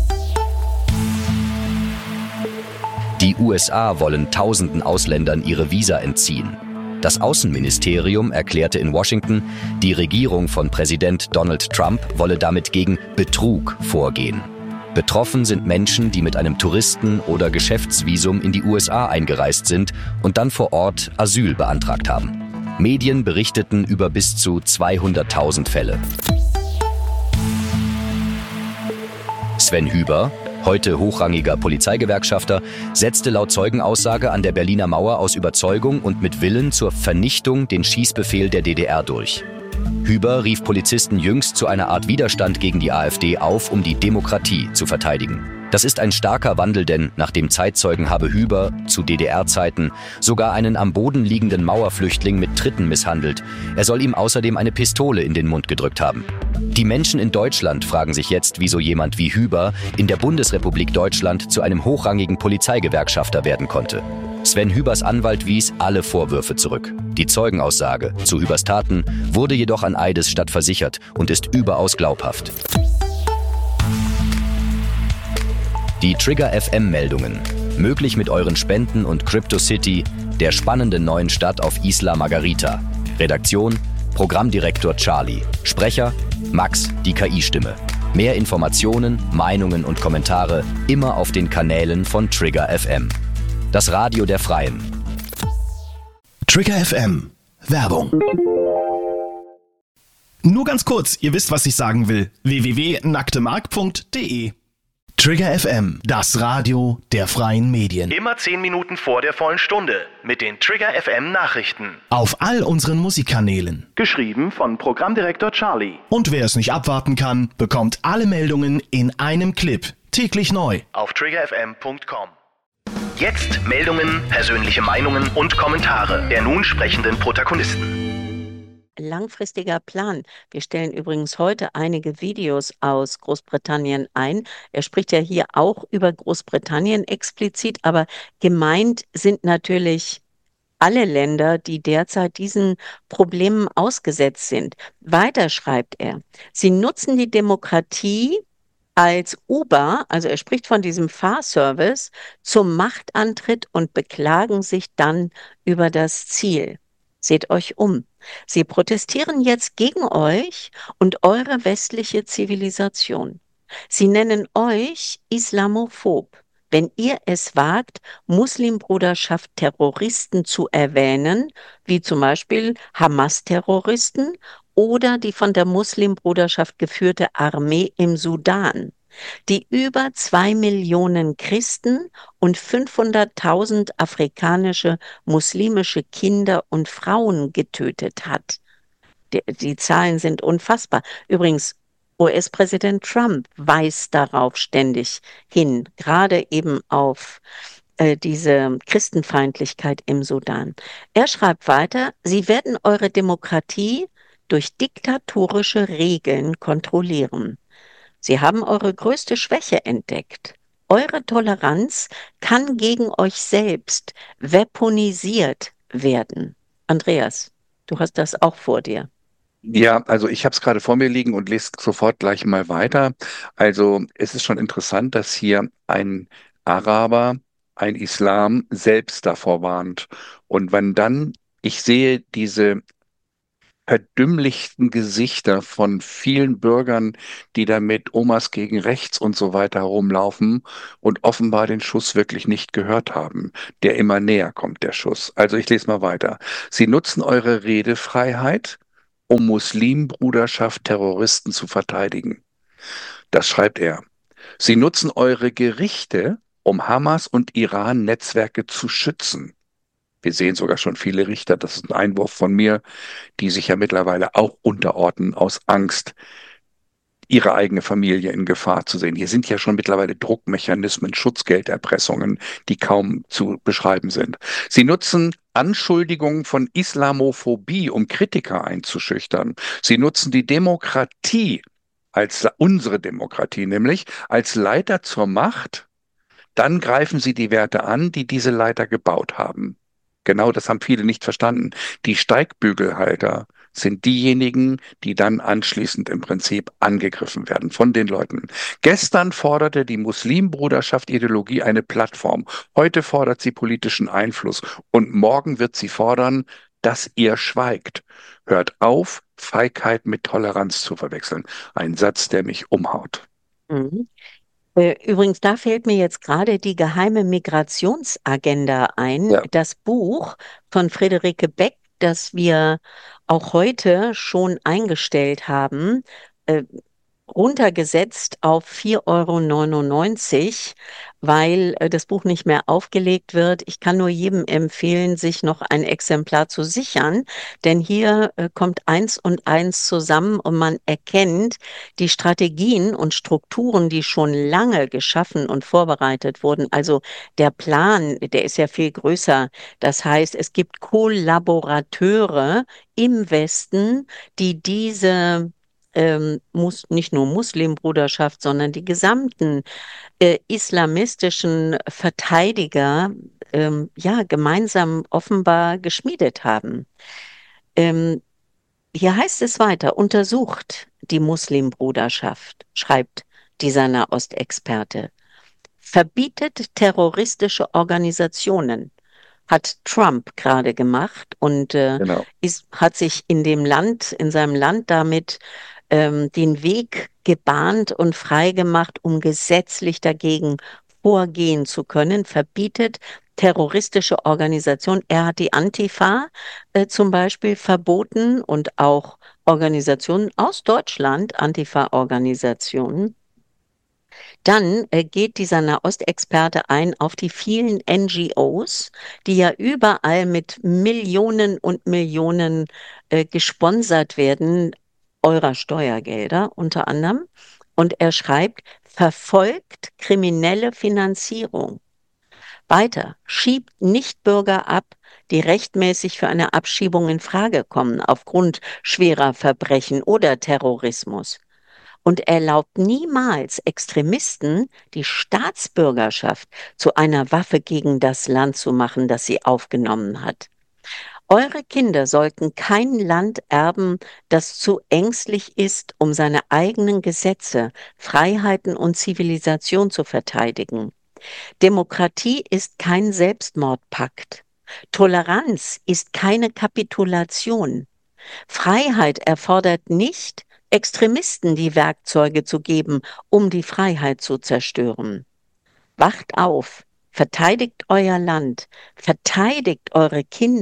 Die USA wollen tausenden Ausländern ihre Visa entziehen. Das Außenministerium erklärte in Washington, die Regierung von Präsident Donald Trump wolle damit gegen Betrug vorgehen. Betroffen sind Menschen, die mit einem Touristen- oder Geschäftsvisum in die USA eingereist sind und dann vor Ort Asyl beantragt haben. Medien berichteten über bis zu 200.000 Fälle. Sven Hüber, heute hochrangiger Polizeigewerkschafter, setzte laut Zeugenaussage an der Berliner Mauer aus Überzeugung und mit Willen zur Vernichtung den Schießbefehl der DDR durch. Hüber rief Polizisten jüngst zu einer Art Widerstand gegen die AfD auf, um die Demokratie zu verteidigen. Das ist ein starker Wandel, denn nach dem Zeitzeugen habe Hüber zu DDR-Zeiten sogar einen am Boden liegenden Mauerflüchtling mit Tritten misshandelt. Er soll ihm außerdem eine Pistole in den Mund gedrückt haben. Die Menschen in Deutschland fragen sich jetzt, wieso jemand wie Hüber in der Bundesrepublik Deutschland zu einem hochrangigen Polizeigewerkschafter werden konnte. Sven Hübers Anwalt wies alle Vorwürfe zurück. Die Zeugenaussage zu Hübers Taten wurde jedoch an Eidesstatt versichert und ist überaus glaubhaft. Die Trigger FM-Meldungen. Möglich mit euren Spenden und CryptoCity, der spannenden neuen Stadt auf Isla Margarita. Redaktion: Programmdirektor Charlie. Sprecher: Max, die KI-Stimme. Mehr Informationen, Meinungen und Kommentare immer auf den Kanälen von Trigger FM. Das Radio der Freien. Trigger FM. Werbung. Nur ganz kurz, ihr wisst, was ich sagen will. www.nacktemark.de. Trigger FM, das Radio der freien Medien. Immer 10 Minuten vor der vollen Stunde mit den Trigger FM Nachrichten. Auf all unseren Musikkanälen. Geschrieben von Programmdirektor Charlie. Und wer es nicht abwarten kann, bekommt alle Meldungen in einem Clip. Täglich neu. Auf triggerfm.com. Jetzt Meldungen, persönliche Meinungen und Kommentare der nun sprechenden Protagonisten. Langfristiger Plan. Wir stellen übrigens heute einige Videos aus Großbritannien ein. Er spricht ja hier auch über Großbritannien explizit, aber gemeint sind natürlich alle Länder, die derzeit diesen Problemen ausgesetzt sind. Weiter schreibt er, sie nutzen die Demokratie als Uber, also er spricht von diesem Fahrservice, zum Machtantritt und beklagen sich dann über das Ziel. Seht euch um. Sie protestieren jetzt gegen euch und eure westliche Zivilisation. Sie nennen euch islamophob, wenn ihr es wagt, Muslimbruderschaft Terroristen zu erwähnen, wie zum Beispiel Hamas-Terroristen oder die von der Muslimbruderschaft geführte Armee im Sudan. die über 2 Millionen Christen und 500.000 afrikanische muslimische Kinder und Frauen getötet hat. Die Zahlen sind unfassbar. Übrigens, US-Präsident Trump weist darauf ständig hin, gerade eben auf diese Christenfeindlichkeit im Sudan. Er schreibt weiter, Sie werden eure Demokratie durch diktatorische Regeln kontrollieren. Sie haben eure größte Schwäche entdeckt. Eure Toleranz kann gegen euch selbst weaponisiert werden. Andreas, du hast das auch vor dir. Ja, also ich habe es gerade vor mir liegen und lese sofort gleich mal weiter. Also es ist schon interessant, dass hier ein Araber, ein Islam selbst davor warnt. Und wenn dann, ich sehe diese verdümmlichten Gesichter von vielen Bürgern, die da mit Omas gegen rechts und so weiter herumlaufen und offenbar den Schuss wirklich nicht gehört haben, der immer näher kommt, der Schuss. Also ich lese mal weiter. Sie nutzen eure Redefreiheit, um Muslimbruderschaft Terroristen zu verteidigen. Das schreibt er. Sie nutzen eure Gerichte, um Hamas und Iran-Netzwerke zu schützen. Wir sehen sogar schon viele Richter, das ist ein Einwurf von mir, die sich ja mittlerweile auch unterordnen aus Angst, ihre eigene Familie in Gefahr zu sehen. Hier sind ja schon mittlerweile Druckmechanismen, Schutzgelderpressungen, die kaum zu beschreiben sind. Sie nutzen Anschuldigungen von Islamophobie, um Kritiker einzuschüchtern. Sie nutzen die Demokratie als unsere Demokratie, nämlich als Leiter zur Macht. Dann greifen sie die Werte an, die diese Leiter gebaut haben. Genau das haben viele nicht verstanden. Die Steigbügelhalter sind diejenigen, die dann anschließend im Prinzip angegriffen werden von den Leuten. Gestern forderte die Muslimbruderschaft Ideologie eine Plattform. Heute fordert sie politischen Einfluss. Und morgen wird sie fordern, dass ihr schweigt. Hört auf, Feigheit mit Toleranz zu verwechseln. Ein Satz, der mich umhaut. Mhm. Übrigens, da fällt mir jetzt gerade die geheime Migrationsagenda ein, Ja, das Buch von Friederike Beck, das wir auch heute schon eingestellt haben, äh, runtergesetzt auf 4,99 € weil das Buch nicht mehr aufgelegt wird. Ich kann nur jedem empfehlen, sich noch ein Exemplar zu sichern, denn hier kommt eins und eins zusammen und man erkennt die Strategien und Strukturen, die schon lange geschaffen und vorbereitet wurden. Also der Plan, der ist ja viel größer. Das heißt, es gibt Kollaborateure im Westen, die diese nicht nur Muslimbruderschaft, sondern die gesamten islamistischen Verteidiger ja gemeinsam offenbar geschmiedet haben. Ähm, Hier heißt es weiter, untersucht die Muslimbruderschaft, schreibt dieser Nahostexperte, verbietet terroristische Organisationen, hat Trump gerade gemacht und genau. hat sich in seinem Land damit den Weg gebahnt und freigemacht, um gesetzlich dagegen vorgehen zu können, verbietet terroristische Organisationen. Er hat die Antifa zum Beispiel verboten und auch Organisationen aus Deutschland, Antifa-Organisationen. Dann geht dieser Nahostexperte ein auf die vielen NGOs, die ja überall mit Millionen und Millionen gesponsert werden, eurer Steuergelder unter anderem. Und er schreibt, verfolgt kriminelle Finanzierung. Weiter, schiebt Nichtbürger ab, die rechtmäßig für eine Abschiebung in Frage kommen, aufgrund schwerer Verbrechen oder Terrorismus und erlaubt niemals Extremisten, die Staatsbürgerschaft zu einer Waffe gegen das Land zu machen, das sie aufgenommen hat. Eure Kinder sollten kein Land erben, das zu ängstlich ist, um seine eigenen Gesetze, Freiheiten und Zivilisation zu verteidigen. Demokratie ist kein Selbstmordpakt. Toleranz ist keine Kapitulation. Freiheit erfordert nicht, Extremisten die Werkzeuge zu geben, um die Freiheit zu zerstören. Wacht auf, verteidigt euer Land, verteidigt eure Kinder,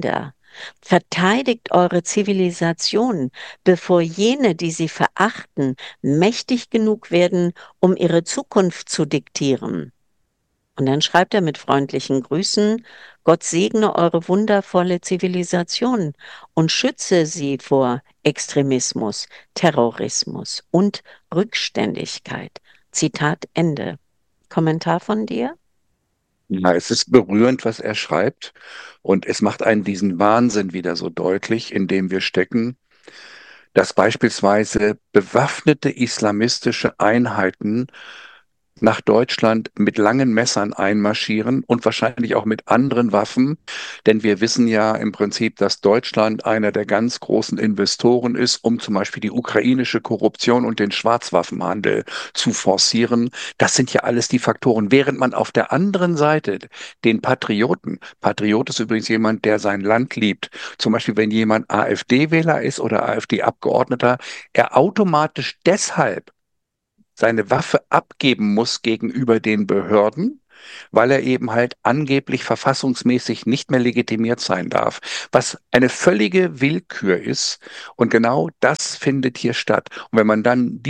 Verteidigt eure Zivilisation, bevor jene, die sie verachten, mächtig genug werden, um ihre Zukunft zu diktieren. Und dann schreibt er mit freundlichen Grüßen: Gott segne eure wundervolle Zivilisation und schütze sie vor Extremismus, Terrorismus und Rückständigkeit. Zitat Ende. Kommentar von dir? Ja, es ist berührend, was er schreibt. Und es macht einen diesen Wahnsinn wieder so deutlich, in dem wir stecken, dass beispielsweise bewaffnete islamistische Einheiten nach Deutschland mit langen Messern einmarschieren und wahrscheinlich auch mit anderen Waffen. Denn wir wissen ja im Prinzip, dass Deutschland einer der ganz großen Investoren ist, um zum Beispiel die ukrainische Korruption und den Schwarzwaffenhandel zu forcieren. Das sind ja alles die Faktoren. Während man auf der anderen Seite den Patrioten, Patriot ist übrigens jemand, der sein Land liebt, zum Beispiel wenn jemand AfD-Wähler ist oder AfD-Abgeordneter, er automatisch deshalb seine Waffe abgeben muss gegenüber den Behörden, weil er eben halt angeblich verfassungsmäßig nicht mehr legitimiert sein darf, was eine völlige Willkür ist. Und genau das findet hier statt. Und wenn man dann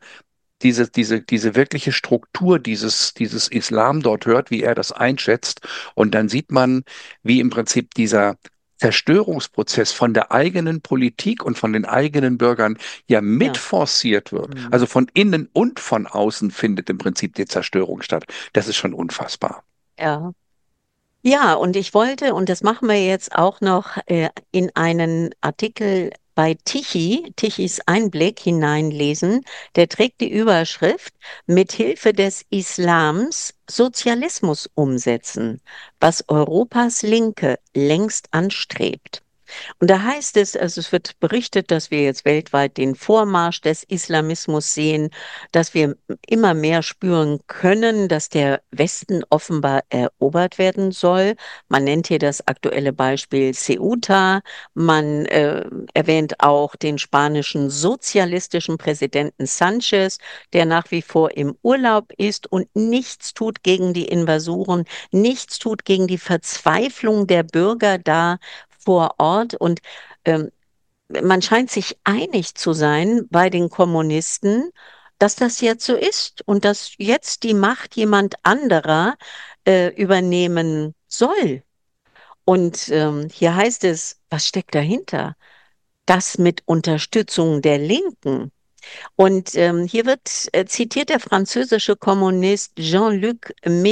diese wirkliche Struktur dieses Islam dort hört, wie er das einschätzt, und dann sieht man, wie im Prinzip dieser Zerstörungsprozess von der eigenen Politik und von den eigenen Bürgern ja Ja. mitforciert wird. Mhm. Also von innen und von außen findet im Prinzip die Zerstörung statt. Das ist schon unfassbar. Ja. Ja, und ich wollte, und das machen wir jetzt auch noch in einen Artikel bei Tichys Einblick hineinlesen. Der trägt die Überschrift: Mit Hilfe des Islams Sozialismus umsetzen, was Europas Linke längst anstrebt. Und da heißt es, also es wird berichtet, dass wir jetzt weltweit den Vormarsch des Islamismus sehen, dass wir immer mehr spüren können, dass der Westen offenbar erobert werden soll. Man nennt hier das aktuelle Beispiel Ceuta. Man erwähnt auch den spanischen sozialistischen Präsidenten Sanchez, der nach wie vor im Urlaub ist und nichts tut gegen die Invasoren, nichts tut gegen die Verzweiflung der Bürger da vor Ort. Und ähm, man scheint sich einig zu sein bei den Kommunisten, dass das jetzt so ist und dass jetzt die Macht jemand anderer übernehmen soll. Und hier heißt es, was steckt dahinter? Das mit Unterstützung der Linken. Und hier wird zitiert der französische Kommunist Jean-Luc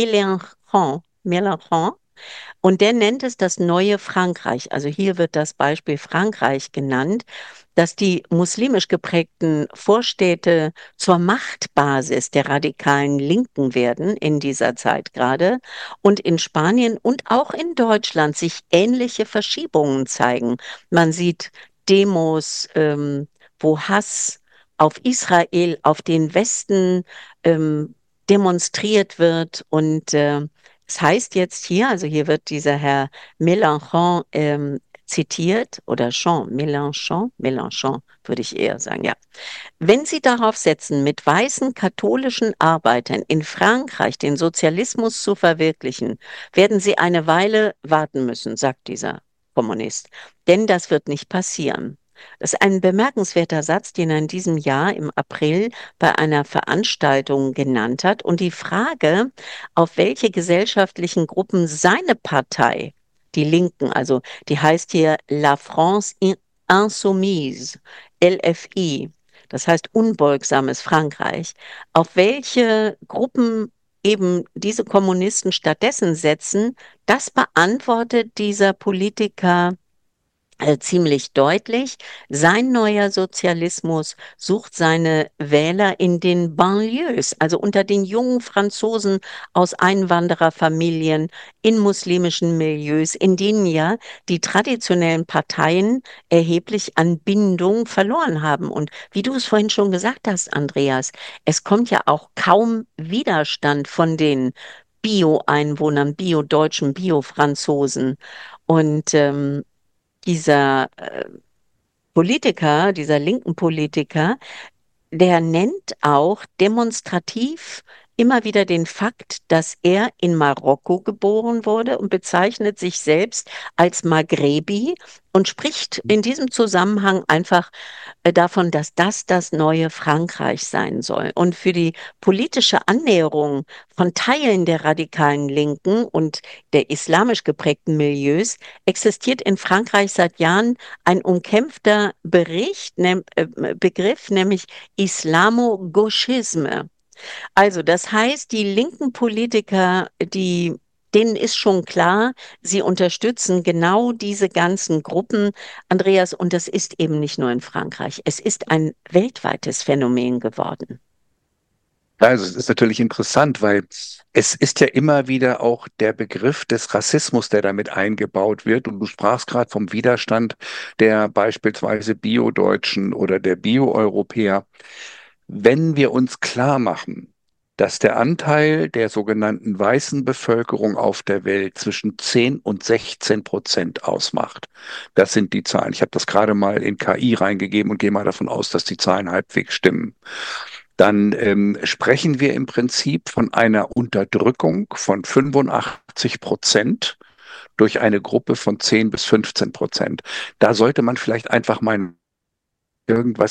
Mélenchon, und der nennt es das neue Frankreich. Also hier wird das Beispiel Frankreich genannt, dass die muslimisch geprägten Vorstädte zur Machtbasis der radikalen Linken werden in dieser Zeit gerade und in Spanien und auch in Deutschland sich ähnliche Verschiebungen zeigen. Man sieht Demos, wo Hass auf Israel, auf den Westen demonstriert wird. Und es heißt jetzt hier, also hier wird dieser Herr Mélenchon zitiert, oder Mélenchon würde ich eher sagen, ja. Wenn Sie darauf setzen, mit weißen katholischen Arbeitern in Frankreich den Sozialismus zu verwirklichen, werden Sie eine Weile warten müssen, sagt dieser Kommunist. Denn das wird nicht passieren. Das ist ein bemerkenswerter Satz, den er in diesem Jahr im April bei einer Veranstaltung genannt hat. Und die Frage, auf welche gesellschaftlichen Gruppen seine Partei, die Linken, also die heißt hier La France Insoumise, LFI, das heißt unbeugsames Frankreich, auf welche Gruppen eben diese Kommunisten stattdessen setzen, das beantwortet dieser Politiker ziemlich deutlich. Sein neuer Sozialismus sucht seine Wähler in den Banlieues, also unter den jungen Franzosen aus Einwandererfamilien, in muslimischen Milieus, in denen ja die traditionellen Parteien erheblich an Bindung verloren haben. Und wie du es vorhin schon gesagt hast, Andreas, es kommt ja auch kaum Widerstand von den Bio-Einwohnern, Bio-Deutschen, Bio-Franzosen. Und dieser Politiker, dieser linken Politiker, der nennt auch demonstrativ immer wieder den Fakt, dass er in Marokko geboren wurde und bezeichnet sich selbst als Maghrebi und spricht in diesem Zusammenhang einfach davon, dass das neue Frankreich sein soll. Und für die politische Annäherung von Teilen der radikalen Linken und der islamisch geprägten Milieus existiert in Frankreich seit Jahren ein umkämpfter Begriff, nämlich Islamo-Gauchisme. Also, das heißt, die linken Politiker, denen ist schon klar, sie unterstützen genau diese ganzen Gruppen, Andreas, und das ist eben nicht nur in Frankreich. Es ist ein weltweites Phänomen geworden. Also es ist natürlich interessant, weil es ist ja immer wieder auch der Begriff des Rassismus, der damit eingebaut wird. Und du sprachst gerade vom Widerstand der beispielsweise Bio-Deutschen oder der Bio-Europäer. Wenn wir uns klar machen, dass der Anteil der sogenannten weißen Bevölkerung auf der Welt zwischen 10 und 16% ausmacht, das sind die Zahlen. Ich habe das gerade mal in KI reingegeben und gehe mal davon aus, dass die Zahlen halbwegs stimmen. Dann sprechen wir im Prinzip von einer Unterdrückung von 85% durch eine Gruppe von 10 bis 15%. Da sollte man vielleicht einfach mal irgendwas